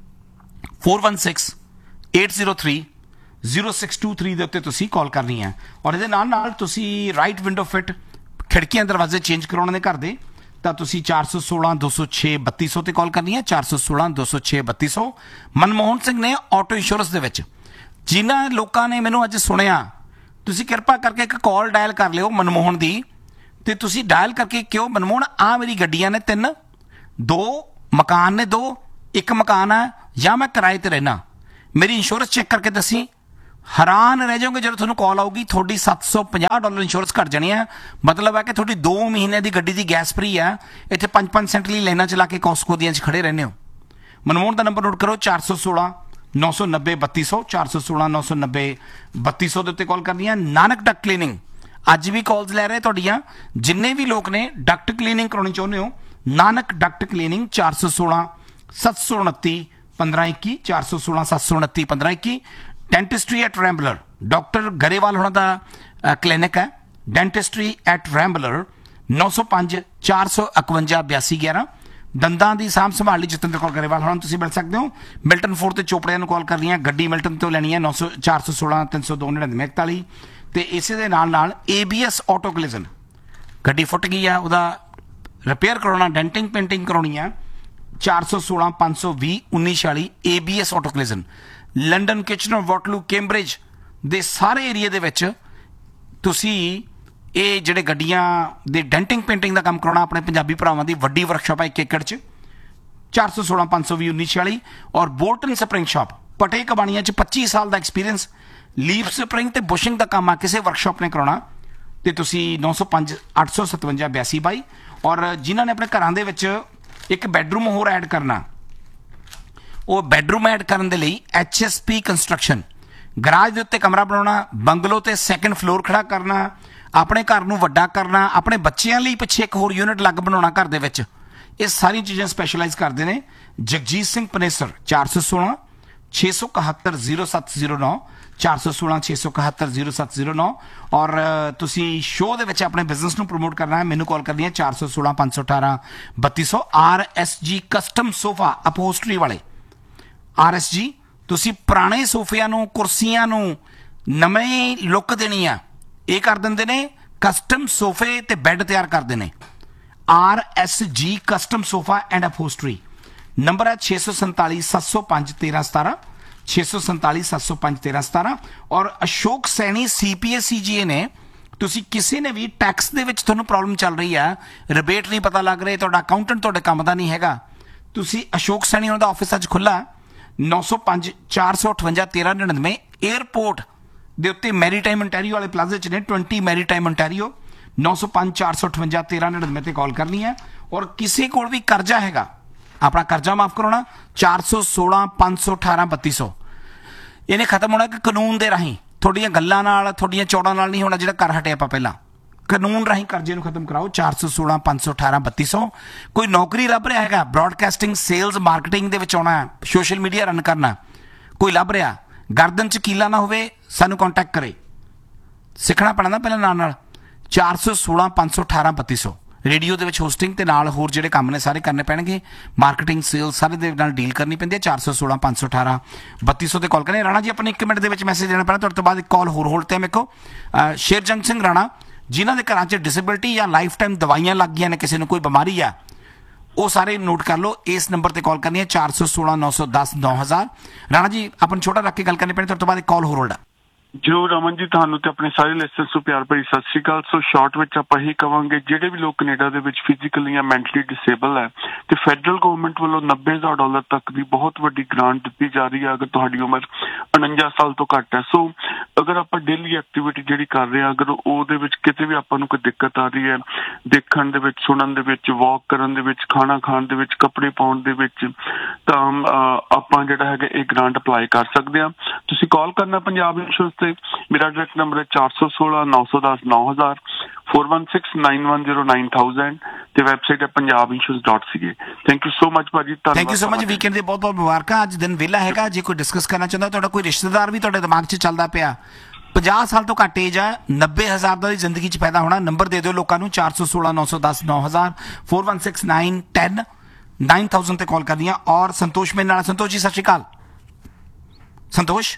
Four one six eight zero three zero six two three ਦੇ ਉੱਤੇ ਤੁਸੀਂ ਕਾਲ ਕਰਨੀ ਹੈ। ਔਰ ਇਹਦੇ ਨਾਲ ਨਾਲ ਤੁਸੀਂ ਰਾਈਟ ਵਿੰਡੋ ਫਿਟ, ਖਿੜਕੀਆਂ ਦਰਵਾਜ਼ੇ ਚੇਂਜ ਕਰਾਉਣੇ ਨੇ ਘਰ ਦੇ, ਤਾਂ ਤੁਸੀਂ ਚਾਰ ਸੌ ਸੋਲਾਂ ਦੋ ਸੌ ਛੇ ਬੱਤੀ ਸੌ ਤੇ ਕਾਲ ਕਰਨੀ ਹੈ। ਚਾਰ ਸੌ ਸੋਲਾਂ ਦੋ ਸੌ ਛੇ ਬੱਤੀ ਸੌ। ਮਨਮੋਹਨ ਸਿੰਘ ਨੇ ਆਟੋ ਇੰਸ਼ੋਰੈਂਸ ਦੇ ਵਿੱਚ। ਜਿਨ੍ਹਾਂ ਲੋਕਾਂ ਨੇ ਮੈਨੂੰ ਅੱਜ ਸੁਣਿਆ, ਤੁਸੀਂ ਕਿਰਪਾ ਕਰਕੇ ਇੱਕ ਕਾਲ ਡਾਇਲ ਕਰ ਲਿਓ ਮਨਮੋਹਨ ਦੀ, ਤੇ ਤੁਸੀਂ ਡਾਇਲ ਕਰਕੇ ਕਿਉਂ ਮਨਮੋਹਨ ਆ ਮੇਰੀ ਗੱਡੀਆਂ ਨੇ ਤਿੰਨ, ਦੋ ਮਕਾਨ ਨੇ, ਦੋ ਇੱਕ ਮਕਾਨ ਹੈ ਜਾਂ ਮੈਂ ਕਿਰਾਏ ਤੇ ਰਹਿਣਾ, ਮੇਰੀ ਇੰਸ਼ੋਰੈਂਸ ਚੈੱਕ ਕਰਕੇ ਦੱਸੀ। ਹੈਰਾਨ ਰਹਿ ਜਾਓਗੇ ਜਦੋਂ ਤੁਹਾਨੂੰ ਕਾਲ ਆਊਗੀ ਤੁਹਾਡੀ ਸੱਤ ਸੌ ਪੰਜਾਹ ਡਾਲਰ ਇੰਸ਼ੋਰੈਂਸ ਘੱਟ ਜਾਣੀ ਹੈ। ਮਤਲਬ ਹੈ ਕਿ ਤੁਹਾਡੀ ਦੋ ਮਹੀਨੇ ਦੀ ਗੱਡੀ ਦੀ ਗੈਸ ਫਰੀ ਹੈ। ਇੱਥੇ ਪੰਜ ਪੰਜ ਸੈਂਟ ਲਈ ਲਾਈਨਾਂ ਚਲਾ ਕੇ ਕੌਸਕੋ ਦੀਆਂ 'ਚ ਖੜੇ ਰਹਿੰਦੇ ਹੋ। ਮਨਮੋਹਨ ਦਾ ਨੰਬਰ ਨੋਟ ਕਰੋ, ਚਾਰ ਸੌ ਸੋਲਾਂ ਨੌ ਸੌ ਨੱਬੇ ਬੱਤੀ ਸੌ, ਚਾਰ ਸੌ ਸੋਲਾਂ ਨੌ ਸੌ ਨੱਬੇ ਬੱਤੀ ਸੌ ਦੇ ਉੱਤੇ ਕਾਲ ਕਰਨੀ ਹੈ। ਨਾਨਕ ਡਕਟ ਕਲੀਨਿੰਗ ਅੱਜ ਵੀ ਕਾਲਸ ਲੈ ਰਹੇ ਤੁਹਾਡੀਆਂ, ਜਿੰਨੇ ਵੀ ਲੋਕ ਨੇ ਡਕਟ ਕਲੀਨਿੰਗ ਕਰਾਉਣੀ ਚਾਹੁੰਦੇ ਹੋ, ਨਾਨਕ ਡਕਟ ਕਲੀਨਿੰਗ ਚਾਰ ਸੌ ਸੋਲਾਂ ਸੱਤ ਸੌ ਉਨੱਤੀ ਪੰਦਰਾਂ ਇੱਕੀ, ਚਾਰ ਸੌ ਸੋਲਾਂ ਸੱਤ ਸੌ ਉਨੱਤੀ ਪੰਦਰਾਂ ਇੱਕੀ। ਡੈਂਟਿਸਟਰੀ ਐਟ ਰੈਂਬਲਰ, ਡਾਕਟਰ ਗਰੇਵਾਲ ਹੋਣਾ ਦਾ ਕਲੀਨਿਕ ਹੈ। ਡੈਂਟਿਸਟਰੀ ਐਟ ਰੈਂਬਲਰ ਨੌ ਸੌ ਪੰਜ ਚਾਰ ਸੌ ਇਕਵੰਜਾ ਬਿਆਸੀ ਗਿਆਰਾਂ। ਦੰਦਾਂ ਦੀ ਸਾਂਭ ਸੰਭਾਲ ਲਈ ਜਤਿੰਦਰ ਕੌਰ ਗਰੇਵਾਲ ਹੋਣਾ ਤੁਸੀਂ ਮਿਲ ਸਕਦੇ ਹੋ। ਮਿਲਟਨ ਫੋਰਡ ਤੇ ਚੋਪੜਿਆਂ ਨੂੰ ਕਾਲ ਕਰਨੀ ਹੈ, ਗੱਡੀ ਮਿਲਟਨ ਤੋਂ ਲੈਣੀ ਹੈ, ਨੌ ਸੌ ਚਾਰ ਸੌ ਸੋਲਾਂ ਤਿੰਨ ਸੌ ਦੋ ਨੜਿਨਵੇਂ ਇਕਤਾਲੀ। ਤੇ ਇਸੇ ਦੇ ਨਾਲ ਨਾਲ ਏ ਬੀ ਐਸ ਆਟੋ ਕਲਿਜ਼ਨ, ਗੱਡੀ ਫੁੱਟ ਗਈ ਆ ਉਹਦਾ ਰਿਪੇਅਰ ਕਰਾਉਣਾ, ਡੈਂਟਿੰਗ ਪੇਂਟਿੰਗ ਕਰਾਉਣੀ ਆ, ਚਾਰ ਸੌ ਸੋਲਾਂ ਪੰਜ ਸੌ ਵੀਹ ਉੱਨੀ ਛਿਆਲੀ A B S auto ਕਲਿਜ਼ਨ। London, Kitchener, Waterloo, Cambridge ਦੇ ਸਾਰੇ ਏਰੀਏ ਦੇ ਵਿੱਚ ਤੁਸੀਂ ਇਹ ਜਿਹੜੇ ਗੱਡੀਆਂ ਦੇ ਡੈਂਟਿੰਗ ਪੇਂਟਿੰਗ ਦਾ ਕੰਮ ਕਰਾਉਣਾ, ਆਪਣੇ ਪੰਜਾਬੀ ਭਰਾਵਾਂ ਦੀ ਵੱਡੀ ਵਰਕਸ਼ਾਪ ਹੈ ਇੱਕ ਏਕੜ 'ਚ, ਚਾਰ ਸੌ ਸੋਲਾਂ ਪੰਜ ਸੌ ਵੀਹ ਉੱਨੀ ਛਿਆਲੀ। ਔਰ ਬੋਲਟਨ ਸਪਰਿੰਗ ਸ਼ਾਪ ਪਟੇ ਕਬਾਣੀਆਂ 'ਚ ਪੱਚੀ ਸਾਲ ਦਾ ਐਕਸਪੀਰੀਅੰਸ, ਲੀਫ ਸਪਰਿੰਗ ਤੇ ਬੁਸ਼ਿੰਗ ਦਾ ਕੰਮ ਆ ਕਿਸੇ ਵਰਕਸ਼ਾਪ ਨੇ ਕਰਾਉਣਾ ਤੇ ਤੁਸੀਂ ਨੌ ਸੌ ਪੰਜ ਅੱਠ ਸੌ ਸਤਵੰਜਾ ਬਿਆਸੀ ਬਾਈ। ਔਰ ਜਿਨ੍ਹਾਂ ਨੇ ਆਪਣੇ ਘਰਾਂ ਦੇ ਵਿੱਚ ਇੱਕ ਬੈਡਰੂਮ ਹੋਰ ਐਡ ਕਰਨਾ, ਉਹ ਬੈਡਰੂਮ ਐਡ ਕਰਨ ਦੇ ਲਈ H S P construction, garage ਦੇ ਉੱਤੇ ਕਮਰਾ ਬਣਾਉਣਾ, ਬੰਗਲੋ ਤੇ ਸੈਕੰਡ ਫਲੋਰ ਖੜਾ ਕਰਨਾ, ਆਪਣੇ ਘਰ ਨੂੰ ਵੱਡਾ ਕਰਨਾ, ਆਪਣੇ ਬੱਚਿਆਂ ਲਈ ਪਿੱਛੇ ਇੱਕ ਹੋਰ ਯੂਨਿਟ ਲੱਗ ਬਣਾਉਣਾ ਘਰ ਦੇ ਵਿੱਚ, ਇਹ ਸਾਰੀਆਂ ਚੀਜ਼ਾਂ ਸਪੈਸ਼ਲਾਈਜ਼ ਕਰਦੇ ਨੇ। ਜਗਜੀਤ ਸਿੰਘ ਪਨੇਸਰ ਚਾਰ ਸੌ ਸੋਲਾਂ ਛੇ ਸੌ ਇਕਹੱਤਰ ਜ਼ੀਰੋ ਸੱਤ ਜ਼ੀਰੋ ਨੌ, ਚਾਰ ਸੌ ਸੋਲਾਂ ਛੇ ਸੌ ਇਕਹੱਤਰ ਜ਼ੀਰੋ ਸੱਤ ਜ਼ੀਰੋ ਨੌ। ਔਰ ਤੁਸੀਂ ਸ਼ੋਅ ਦੇ ਵਿੱਚ ਆਪਣੇ ਬਿਜ਼ਨਸ ਨੂੰ ਪ੍ਰਮੋਟ ਕਰਨਾ ਹੈ, ਮੈਨੂੰ ਕਾਲ ਕਰਨੀ ਹੈ ਚਾਰ ਸੌ ਸੋਲਾਂ ਪੰਜ ਸੌ ਅਠਾਰਾਂ ਬੱਤੀ ਸੌ। ਆਰ ਐਸ ਜੀ ਕਸਟਮ ਸੋਫਾ ਅਪੋਸਟਰੀ ਵਾਲੇ, ਆਰ ਐਸ ਜੀ ਤੁਸੀਂ ਪੁਰਾਣੇ ਸੋਫਿਆਂ ਨੂੰ, ਕੁਰਸੀਆਂ ਨੂੰ ਨਵੇਂ ਲੁੱਕ ਦੇਣੀ ਆ, ਇਹ ਕਰ ਦਿੰਦੇ ਨੇ। ਕਸਟਮ ਸੋਫੇ ਤੇ ਬੈੱਡ ਤਿਆਰ ਕਰਦੇ ਨੇ। ਆਰ ਐਸ ਜੀ ਕਸਟਮ ਸੋਫਾ ਐਂਡ ਅਪੋਸਟਰੀ, ਨੰਬਰ ਹੈ ਛੇ ਸੌ ਸੰਤਾਲੀ ਸੱਤ ਸੌ ਪੰਜ ਤੇਰਾਂ ਸਤਾਰਾਂ, ਛੇ ਸੌ ਸੰਤਾਲੀ ਸੱਤ ਸੌ ਪੰਜ ਤੇਰਾਂ ਸਤਾਰਾਂ। ਔਰ ਅਸ਼ੋਕ ਸੈਣੀ ਸੀ ਪੀ ਐਸ ਸੀ ਜੀ ਏ ਨੇ, ਤੁਸੀਂ ਕਿਸੇ ਨੇ ਵੀ ਟੈਕਸ ਦੇ ਵਿੱਚ ਤੁਹਾਨੂੰ ਪ੍ਰੋਬਲਮ ਚੱਲ ਰਹੀ ਆ, ਰਿਬੇਟ ਨਹੀਂ ਪਤਾ ਲੱਗ ਰਿਹਾ, ਤੁਹਾਡਾ ਅਕਾਊਂਟੈਂਟ ਤੁਹਾਡੇ ਕੰਮ ਦਾ ਨਹੀਂ ਹੈਗਾ, ਤੁਸੀਂ ਅਸ਼ੋਕ ਸੈਣੀ ਉਹਨਾਂ ਦਾ ਆਫਿਸ ਅੱਜ ਖੁੱਲ੍ਹਾ, ਨੌ ਸੌ ਪੰਜ ਚਾਰ ਸੌ ਅਠਵੰਜਾ ਤੇਰਾਂ ਨੜਿਨਵੇਂ। ਏਅਰਪੋਰਟ ਦੇ ਉੱਤੇ ਮੈਰੀਟਾਈਮ ontario ਵਾਲੇ ਪਲਾਜ਼ੇ 'ਚ ਨੇ, ਵੀਹ ਮੈਰੀਟਾਈਮ ontario, ਨੌ ਸੌ ਪੰਜ ਚਾਰ ਸੌ ਅਠਵੰਜਾ ਤੇਰਾਂ ਨੜਿਨਵੇਂ ਤੇ ਕਾਲ ਕਰਨੀ ਹੈ। ਔਰ ਕਿਸੇ ਕੋਲ ਵੀ ਕਰਜ਼ਾ ਹੈਗਾ, ਆਪਣਾ ਕਰਜ਼ਾ ਮਾਫ ਕਰਾਉਣਾ, ਚਾਰ ਸੌ ਸੋਲਾਂ ਪੰਜ ਸੌ ਅਠਾਰਾਂ ਬੱਤੀ ਸੌ। ਇਹਨੇ ਖਤਮ ਹੋਣਾ ਕਿ ਕਾਨੂੰਨ ਦੇ ਰਾਹੀਂ, ਤੁਹਾਡੀਆਂ ਗੱਲਾਂ ਨਾਲ, ਤੁਹਾਡੀਆਂ ਚੌੜਾਂ ਨਾਲ ਨਹੀਂ ਹੋਣਾ ਜਿਹੜਾ ਕਰ ਹਟੇ ਆਪਾਂ ਪਹਿਲਾਂ, ਕਾਨੂੰਨ ਰਾਹੀਂ ਕਰਜ਼ੇ ਨੂੰ ਖਤਮ ਕਰਾਓ। ਚਾਰ ਸੌ ਸੋਲਾਂ ਪੰਜ ਸੌ ਅਠਾਰਾਂ ਬੱਤੀ ਸੌ। ਕੋਈ ਨੌਕਰੀ ਲੱਭ ਰਿਹਾ ਹੈਗਾ, ਬ੍ਰੌਡਕਾਸਟਿੰਗ, ਸੇਲਸ, ਮਾਰਕੀਟਿੰਗ ਦੇ ਵਿੱਚ ਆਉਣਾ, ਸੋਸ਼ਲ ਮੀਡੀਆ ਰਨ ਕਰਨਾ, ਕੋਈ ਲੱਭ ਰਿਹਾ, ਗਰਦਨ 'ਚ ਕੀਲਾ ਨਾ ਹੋਵੇ, ਸਾਨੂੰ ਕੰਟੈਕਟ ਕਰੇ, ਸਿੱਖਣਾ ਪੈਣਾ ਨਾ ਪਹਿਲਾਂ ਨਾਲ ਨਾਲ। ਚਾਰ ਸੌ ਸੋਲਾਂ ਪੰਜ ਸੌ ਅਠਾਰਾਂ ਬੱਤੀ ਸੌ। ਰੇਡੀਓ ਦੇ ਵਿੱਚ ਹੋਸਟਿੰਗ ਤੇ ਨਾਲ ਹੋਰ ਜਿਹੜੇ ਕੰਮ ਨੇ ਸਾਰੇ ਕਰਨੇ ਪੈਣਗੇ, ਮਾਰਕੀਟਿੰਗ, ਸੇਲਸ ਸਾਰੇ ਦੇ ਨਾਲ ਡੀਲ ਕਰਨੀ ਪੈਂਦੀ ਹੈ। ਚਾਰ ਸੌ ਸੋਲਾਂ ਪੰਜ ਸੌ ਅਠਾਰਾਂ ਬੱਤੀ ਸੌ ਤੇ ਕਾਲ ਕਰਨੀ। ਰਾਣਾ ਜੀ ਆਪਣੇ ਇੱਕ ਮਿੰਟ ਦੇ ਵਿੱਚ ਮੈਸੇਜ ਦੇਣਾ ਪੈਣਾ, ਤੁਹਾਡੇ ਤੋਂ ਬਾਅਦ ਇੱਕ ਕਾਲ ਹੋਰ ਹੋਲਡ ਤੇ ਮੇਰੇ ਕੋਲ। ਸ਼ੇਰਜੰਗ ਸਿੰਘ ਰਾਣਾ, ਜਿਨ੍ਹਾਂ ਦੇ ਘਰਾਂ 'ਚ ਡਿਸੇਬਿਲਿਟੀ ਜਾਂ ਲਾਈਫ ਟਾਈਮ ਦਵਾਈਆਂ ਲੱਗ ਗਈਆਂ ਨੇ, ਕਿਸੇ ਨੂੰ ਕੋਈ ਬਿਮਾਰੀ ਆ, ਉਹ ਸਾਰੇ ਨੋਟ ਕਰ ਲਓ, ਇਸ ਨੰਬਰ ਤੇ ਕਾਲ ਕਰਨੀ ਹੈ ਚਾਰ ਸੌ ਸੋਲਾਂ ਨੌ ਸੌ ਦਸ ਨੌ ਹਜ਼ਾਰ। ਰਾਣਾ ਜੀ ਆਪਣਾ ਛੋਟਾ ਰੱਖ ਕੇ ਗੱਲ ਕਰਨੀ ਪੈਣੀ, ਤੁਹਾਡੇ ਤੋਂ ਬਾਅਦ ਇੱਕ ਕਾਲ ਹੋਰ ਹੋਲਡ ਆ। ਜਰੂਰ ਅਮਨ ਜੀ, ਤੁਹਾਨੂੰ ਤੇ ਆਪਣੇ ਸਾਰੇ ਲਿਸਨਰਸ ਨੂੰ ਪਿਆਰ ਭਰੀ ਸਤਿ ਸ਼੍ਰੀ ਅਕਾਲ। ਸੋ ਸ਼ਾਰਟ ਵਿੱਚ ਆਪਾਂ ਇਹੀ ਕਵਾਂਗੇ, ਜਿਹੜੇ ਵੀ ਲੋਕ ਕੈਨੇਡਾ ਦੇ ਵਿੱਚ ਫਿਜ਼ੀਕਲੀ ਜਾਂ ਮੈਂਟਲੀ ਡਿਸੇਬਲ ਹੈ ਤੇ ਫੈਡਰਲ ਗਵਰਨਮੈਂਟ ਵੱਲੋਂ ਨੱਬੇ ਹਜ਼ਾਰ ਡਾਲਰ ਤੱਕ ਦੀ ਬਹੁਤ ਵੱਡੀ ਗ੍ਰਾਂਟ ਦਿੱਤੀ ਜਾ ਰਹੀ ਹੈ ਅਗਰ ਤੁਹਾਡੀ ਉਮਰ ਉਣੰਜਾ ਸਾਲ ਤੋਂ ਘੱਟ ਹੈ। ਸੋ ਅਗਰ ਆਪਾਂ ਡੇਲੀ ਐਕਟੀਵਿਟੀ ਜਿਹੜੀ ਕਰ ਰਹੇ ਹਾਂ, ਅਗਰ ਉਹਦੇ ਵਿੱਚ ਕਿਤੇ ਵੀ ਆਪਾਂ ਨੂੰ ਕੋਈ ਦਿੱਕਤ ਆ ਰਹੀ ਹੈ, ਦੇਖਣ ਦੇ ਵਿੱਚ, ਸੁਣਨ ਦੇ ਵਿੱਚ, ਵਾਕ ਕਰਨ ਦੇ ਵਿੱਚ, ਖਾਣਾ ਖਾਣ ਦੇ ਵਿੱਚ, ਕੱਪੜੇ ਪਾਉਣ ਦੇ ਵਿੱਚ, ਤਾਂ ਆਪਾਂ ਜਿਹੜਾ ਹੈਗਾ ਇਹ ਗ੍ਰਾਂਟ ਅਪਲਾਈ ਕਰ ਸਕਦੇ ਹਾਂ। ਤੁਸੀਂ ਕਾਲ ਕਰਨਾ ਪੰਜਾਬ ਇੰਸ਼ੋਰੈਂਸ ਤੇ, ਮੇਰਾ ਡਾਇਰੈਕਟ ਨੰਬਰ ਹੈ ਚਾਰ ਸੌ ਸੋਲਾਂ ਨੌ ਸੌ ਦਸ ਨੌ ਹਜ਼ਾਰ, four one six nine one zero nine thousand ਤੇ ਵੈਬਸਾਈਟ ਹੈ Punjab insurance dot C A. Thank you so much ਭਾਜੀ, ਧੰਨਵਾਦ। Thank you so much. Weekend ਦੇ ਬਹੁਤ ਬਹੁਤ ਮੁਬਾਰਕਾਂ। ਅੱਜ ਦਿਨ ਵਿਹਲਾ ਹੈਗਾ, ਜੇ ਕੋਈ ਡਿਸਕਸ ਕਰਨਾ ਚਾਹੁੰਦਾ, ਤੁਹਾਡਾ ਕੋਈ ਰਿਸ਼ਤੇਦਾਰ ਵੀ ਤੁਹਾਡੇ ਦਿਮਾਗ 'ਚ ਚੱਲਦਾ ਪਿਆ, ਪੰਜਾਹ ਸਾਲ ਤੋਂ ਘੱਟ ਏਜ ਆ, ਨੱਬੇ ਹਜ਼ਾਰ ਦਾ ਜ਼ਿੰਦਗੀ 'ਚ ਪੈਦਾ ਹੋਣਾ, ਨੰਬਰ ਦੇ ਦਿਓ ਲੋਕਾਂ ਨੂੰ ਚਾਰ ਸੌ ਸੋਲਾਂ ਨੌ ਸੌ ਦਸ ਨੌ ਹਜ਼ਾਰ, four one six nine ten nine thousand ਤੇ ਕਾਲ ਕਰਨੀ ਆ। ਔਰ ਸੰਤੋਸ਼ ਮੇਰੇ ਨਾਲ। ਸੰਤੋਸ਼ ਜੀ ਸਤਿ ਸ਼੍ਰੀ ਅਕਾਲ। ਸੰਤੋਸ਼,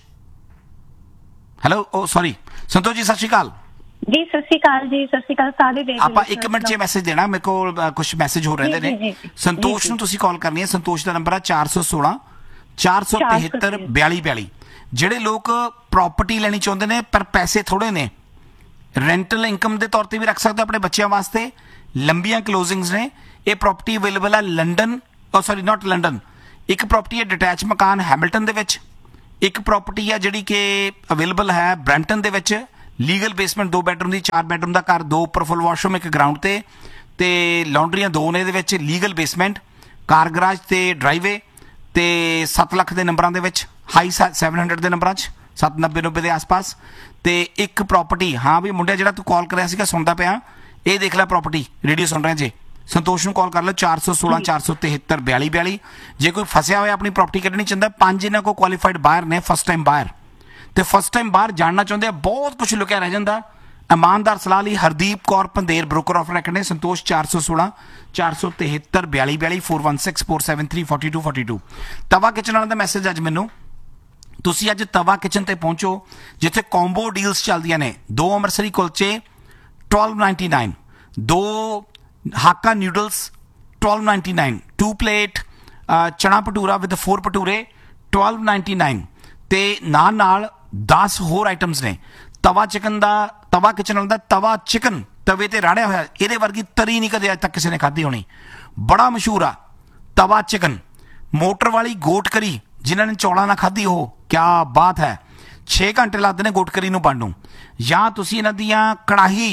ਹੈਲੋ, ਓ ਸੌਰੀ, ਸੰਤੋਸ਼ ਜੀ ਸਤਿ ਸ਼੍ਰੀ ਅਕਾਲ ਜੀ। ਸਤਿ ਸ਼੍ਰੀ ਅਕਾਲ ਜੀ, ਸਤਿ ਸ਼੍ਰੀ ਅਕਾਲ ਸਾਰੇ ਦੇ। ਆਪਾਂ ਇੱਕ ਮਿੰਟ 'ਚ ਮੈਸੇਜ ਦੇਣਾ, ਮੇਰੇ ਕੋਲ ਕੁਝ ਮੈਸੇਜ ਹੋ ਰਹੇ ਨੇ। ਸੰਤੋਸ਼ ਨੂੰ ਤੁਸੀਂ ਕਾਲ ਕਰਨੀ ਹੈ, ਸੰਤੋਸ਼ ਦਾ ਨੰਬਰ ਹੈ ਚਾਰ ਸੌ ਸੋਲਾਂ ਚਾਰ ਸੌ ਤਿਹੱਤਰ ਬਿਆਲੀ ਬਿਆਲੀ। ਜਿਹੜੇ ਲੋਕ ਪ੍ਰਾਪਰਟੀ ਲੈਣੀ ਚਾਹੁੰਦੇ ਨੇ ਪਰ ਪੈਸੇ ਥੋੜੇ ਨੇ, ਰੈਂਟਲ ਇਨਕਮ ਦੇ ਤੌਰ ਤੇ ਵੀ ਰੱਖ ਸਕਦੇ ਹੋ ਆਪਣੇ ਬੱਚਿਆਂ ਵਾਸਤੇ। ਲੰਬੀਆਂ ਕਲੋਜ਼ਿੰਗਸ ਨੇ। ਇਹ ਪ੍ਰਾਪਰਟੀ ਅਵੇਲੇਬਲ ਹੈ ਲੰਡਨ, ਉਹ ਸੌਰੀ ਨਾਟ ਲੰਡਨ, ਇੱਕ ਪ੍ਰਾਪਰਟੀ ਹੈ ਡਿਟੈਚ ਮਕਾਨ ਹੈਮਿਲਟਨ ਦੇ ਵਿੱਚ, ਇੱਕ ਪ੍ਰਾਪਰਟੀ ਹੈ ਜਿਹੜੀ ਕਿ ਅਵੇਲੇਬਲ ਹੈ ਬ੍ਰੈਂਪਟਨ ਦੇ ਵਿੱਚ, ਲੀਗਲ ਬੇਸਮੈਂਟ ਦੋ ਬੈਡਰੂਮ ਦੀ, ਚਾਰ ਬੈਡਰੂਮ ਦਾ ਘਰ, ਦੋ ਉੱਪਰ ਫੁੱਲ ਵਾਸ਼ਰੂਮ, ਇੱਕ ਗਰਾਊਂਡ ਤੇ ਤੇ ਲਾਉਂਡਰੀਆਂ ਦੋ ਨੇ ਇਹਦੇ ਵਿੱਚ, ਲੀਗਲ ਬੇਸਮੈਂਟ, ਕਾਰ ਗਰਾਜ ਤੇ ਡਰਾਈਵੇ, ਤੇ ਸੱਤ ਲੱਖ ਦੇ ਨੰਬਰਾਂ ਦੇ ਵਿੱਚ, ਹਾਈ ਸੈਵਨ ਹੰਡਰਡ ਦੇ ਨੰਬਰਾਂ 'ਚ, ਸੱਤ ਨੱਬੇ ਨੱਬੇ ਦੇ ਆਸ-ਪਾਸ। ਤੇ ਇੱਕ ਪ੍ਰਾਪਰਟੀ, ਹਾਂ ਵੀ ਮੁੰਡਿਆ ਜਿਹੜਾ ਤੂੰ ਕਾਲ ਕਰਿਆ ਸੀਗਾ ਸੁਣਦਾ ਪਿਆ, ਇਹ ਦੇਖ ਲੈ ਪ੍ਰਾਪਰਟੀ, ਰੇਡੀਓ ਸੁਣ ਰਿਹਾ ਜੇ, ਸੰਤੋਸ਼ ਨੂੰ ਕਾਲ ਕਰ ਲਓ ਚਾਰ ਸੌ ਸੋਲਾਂ ਚਾਰ ਸੌ ਤਿਹੱਤਰ ਬਿਆਲੀ ਬਿਆਲੀ। ਜੇ ਕੋਈ ਫਸਿਆ ਹੋਇਆ ਆਪਣੀ ਪ੍ਰਾਪਰਟੀ ਕੱਢਣੀ ਚਾਹੁੰਦਾ, ਪੰਜ ਇਹਨਾਂ ਕੋਲ ਕੁਆਲੀਫਾਈਡ ਬਾਇਰ ਨੇ, ਫਸਟ ਟਾਈਮ ਬਾਇਰ, ਤੇ ਫਸਟ ਟਾਈਮ ਬਾਹਰ ਜਾਣਨਾ ਚਾਹੁੰਦੇ ਆ, ਬਹੁਤ ਕੁਝ ਲੁਕਿਆ ਰਹਿ ਜਾਂਦਾ। ਇਮਾਨਦਾਰ ਸਲਾਹ ਲਈ ਹਰਦੀਪ ਕੌਰ ਪੰਦੇਰ, ਬ੍ਰੋਕਰ ਆਫ ਰੈਕਡ ਨੇ, ਸੰਤੋਸ਼ ਚਾਰ ਸੌ ਸੋਲਾਂ ਚਾਰ ਸੌ ਤਿਹੱਤਰ ਬਿਆਲੀ ਬਿਆਲੀ, four one six four seven three forty to forty to. ਤਵਾ ਕਿਚਨ ਵਾਲਿਆਂ ਦਾ ਮੈਸੇਜ ਅੱਜ ਮੈਨੂੰ, ਤੁਸੀਂ ਅੱਜ ਤਵਾ ਕਿਚਨ ਤੇ ਪਹੁੰਚੋ ਜਿੱਥੇ ਕੰਬੋ ਡੀਲਸ ਚੱਲਦੀਆਂ ਨੇ। ਦੋ ਅੰਮ੍ਰਿਤਸਰੀ ਕੁਲਚੇ ਟਵੈਲਵ ਨਾਈਨਟੀ ਨਾਈਨ, ਦੋ hakka noodles twelve ninety nine, to plate chana bhatura with four bhature twelve ninety nine, ਤੇ ਨਾਲ ਨਾਲ ਦਸ ਹੋਰ ਆਈਟਮਸ ਨੇ। ਤਵਾ ਚਿਕਨ ਦਾ, ਤਵਾ ਕਿਚਨ ਵਾਲਾ ਦਾ ਤਵਾ ਚਿਕਨ ਤਵੇ ਤੇ ਰਾੜਿਆ ਹੋਇਆ, ਇਹਦੇ ਵਰਗੀ ਤਰੀ ਨਹੀਂ ਕਦੇ ਅੱਜ ਤੱਕ ਕਿਸੇ ਨੇ ਖਾਧੀ ਹੋਣੀ, ਬੜਾ ਮਸ਼ਹੂਰ ਆ ਤਵਾ ਚਿਕਨ। ਮੋਟਰ ਵਾਲੀ ਗੋਟ ਕਰੀ, ਜਿਨ੍ਹਾਂ ਨੇ ਚੌਲਾਂ ਨਾਲ ਖਾਧੀ ਉਹ ਕਿਆ ਬਾਤ ਹੈ, ਛੇ ਘੰਟੇ ਲੱਗਦੇ ਨੇ ਗੋਟ ਕਰੀ ਨੂੰ ਬਣਨ ਨੂੰ। ਜਾਂ ਤੁਸੀਂ ਇਹਨਾਂ ਦੀਆਂ ਕੜਾਹੀ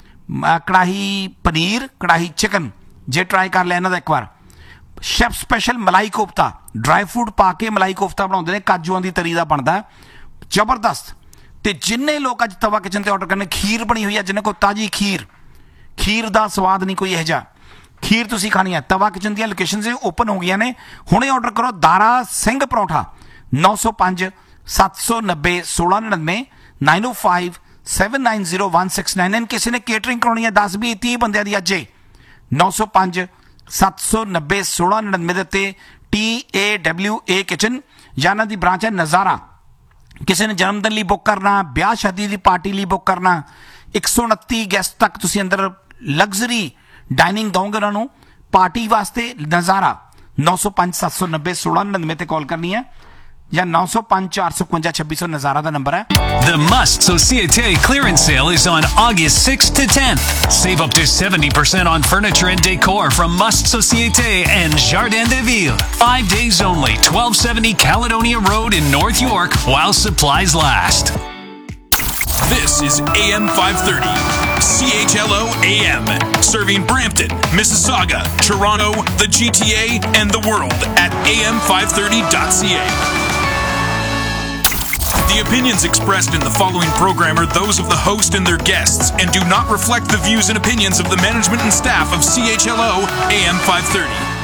ਕੜਾਹੀ ਪਨੀਰ, ਕੜਾਹੀ ਚਿਕਨ ਜੇ ਟਰਾਈ ਕਰ ਲਿਆ ਇਹਨਾਂ ਦਾ ਇੱਕ ਵਾਰ। Chef special malai kofta, dry fruit ਪਾ ਕੇ ਮਲਾਈ ਕੋਫਤਾ ਬਣਾਉਂਦੇ ਨੇ, ਕਾਜੂਆਂ ਦੀ ਤਰੀ ਦਾ ਬਣਦਾ, ਜ਼ਬਰਦਸਤ। ਤੇ ਜਿੰਨੇ ਲੋਕ ਅੱਜ ਤਵਾ ਕਿਚਨ ਤੇ ਆਰਡਰ ਕਰਨੇ, ਖੀਰ ਬਣੀ ਹੋਈ ਹੈ ਜਿਨ੍ਹਾਂ ਕੋਲ ਤਾਜ਼ੀ ਖੀਰ, ਖੀਰ ਦਾ ਸਵਾਦ ਨਹੀਂ ਕੋਈ ਇਹੋ ਜਿਹਾ, ਖੀਰ ਤੁਸੀਂ ਖਾਣੀ ਹੈ। ਤਵਾ ਕਿਚਨ ਦੀਆਂ ਲੋਕੇਸ਼ਨਸ ਓਪਨ ਹੋ ਗਈਆਂ ਨੇ, ਹੁਣੇ ਆਰਡਰ ਕਰੋ। ਦਾਰਾ ਸਿੰਘ ਪਰੌਂਠਾ ਨੌ ਸੌ ਪੰਜ ਸੱਤ ਸੌ ਨੱਬੇ ਸੋਲਾਂ ਨੜਿਨਵੇਂ, ਨਾਈਨ ਓ five seven nine zero one six nine nine. ਕਿਸੇ ਨੇ ਕੇਟਰਿੰਗ ਕਰਾਉਣੀ ਹੈ ਦਸ ਵੀਹ ਤੀਹ ਬੰਦਿਆਂ ਦੀ ਅੱਜ, ਨੌ ਸੌ ਪੰਜ ਸੱਤ ਸੌ ਨੱਬੇ ਸੋਲਾਂ ਨੜਿਨਵੇਂ ਦੇ ਉੱਤੇ T A W A kitchen, ਜਾਂ ਇਹਨਾਂ ਦੀ ਬ੍ਰਾਂਚ ਹੈ ਨਜ਼ਾਰਾ। ਕਿਸੇ ਨੇ ਜਨਮ ਦਿਨ ਲਈ ਬੁੱਕ ਕਰਨਾ, ਵਿਆਹ ਸ਼ਾਦੀ ਦੀ ਪਾਰਟੀ ਲਈ ਬੁੱਕ ਕਰਨਾ, ਇੱਕ ਸੌ ਉਨੱਤੀ ਗੈਸਟ ਤੱਕ ਤੁਸੀਂ ਅੰਦਰ ਲਗਜ਼ਰੀ ਡਾਈਨਿੰਗ ਦਓਗੇ ਉਹਨਾਂ ਨੂੰ ਪਾਰਟੀ ਵਾਸਤੇ। ਨਜ਼ਾਰਾ ਨੌ ਸੌ ਪੰਜ ਸੱਤ ਸੌ ਨੱਬੇ ਸੋਲਾਂ ਨੜਿਨਵੇਂ ਤੇ ਕਾਲ ਕਰਨੀ ਹੈ, ਜਾਂ ਨੌ ਸੌ ਪੰਜ ਚਾਰ ਸੌ ਇਕਵੰਜਾ ਛੱਬੀ ਸੌ ਨਜ਼ਾਰਾ ਦਾ ਨੰਬਰ ਹੈ। The Must Societe clearance sale is on August sixth to tenth. Save up to seventy percent on furniture and decor from Must Societe and Jardin de Ville. Five days only, twelve seventy Caledonia Road in North York while supplies last. This is A M five thirty, C H L O A M, serving Brampton, Mississauga, Toronto, the G T A, and the world at A M five thirty dot C A. The opinions expressed in the following program are those of the host and their guests and do not reflect the views and opinions of the management and staff of C H L O A M five thirty.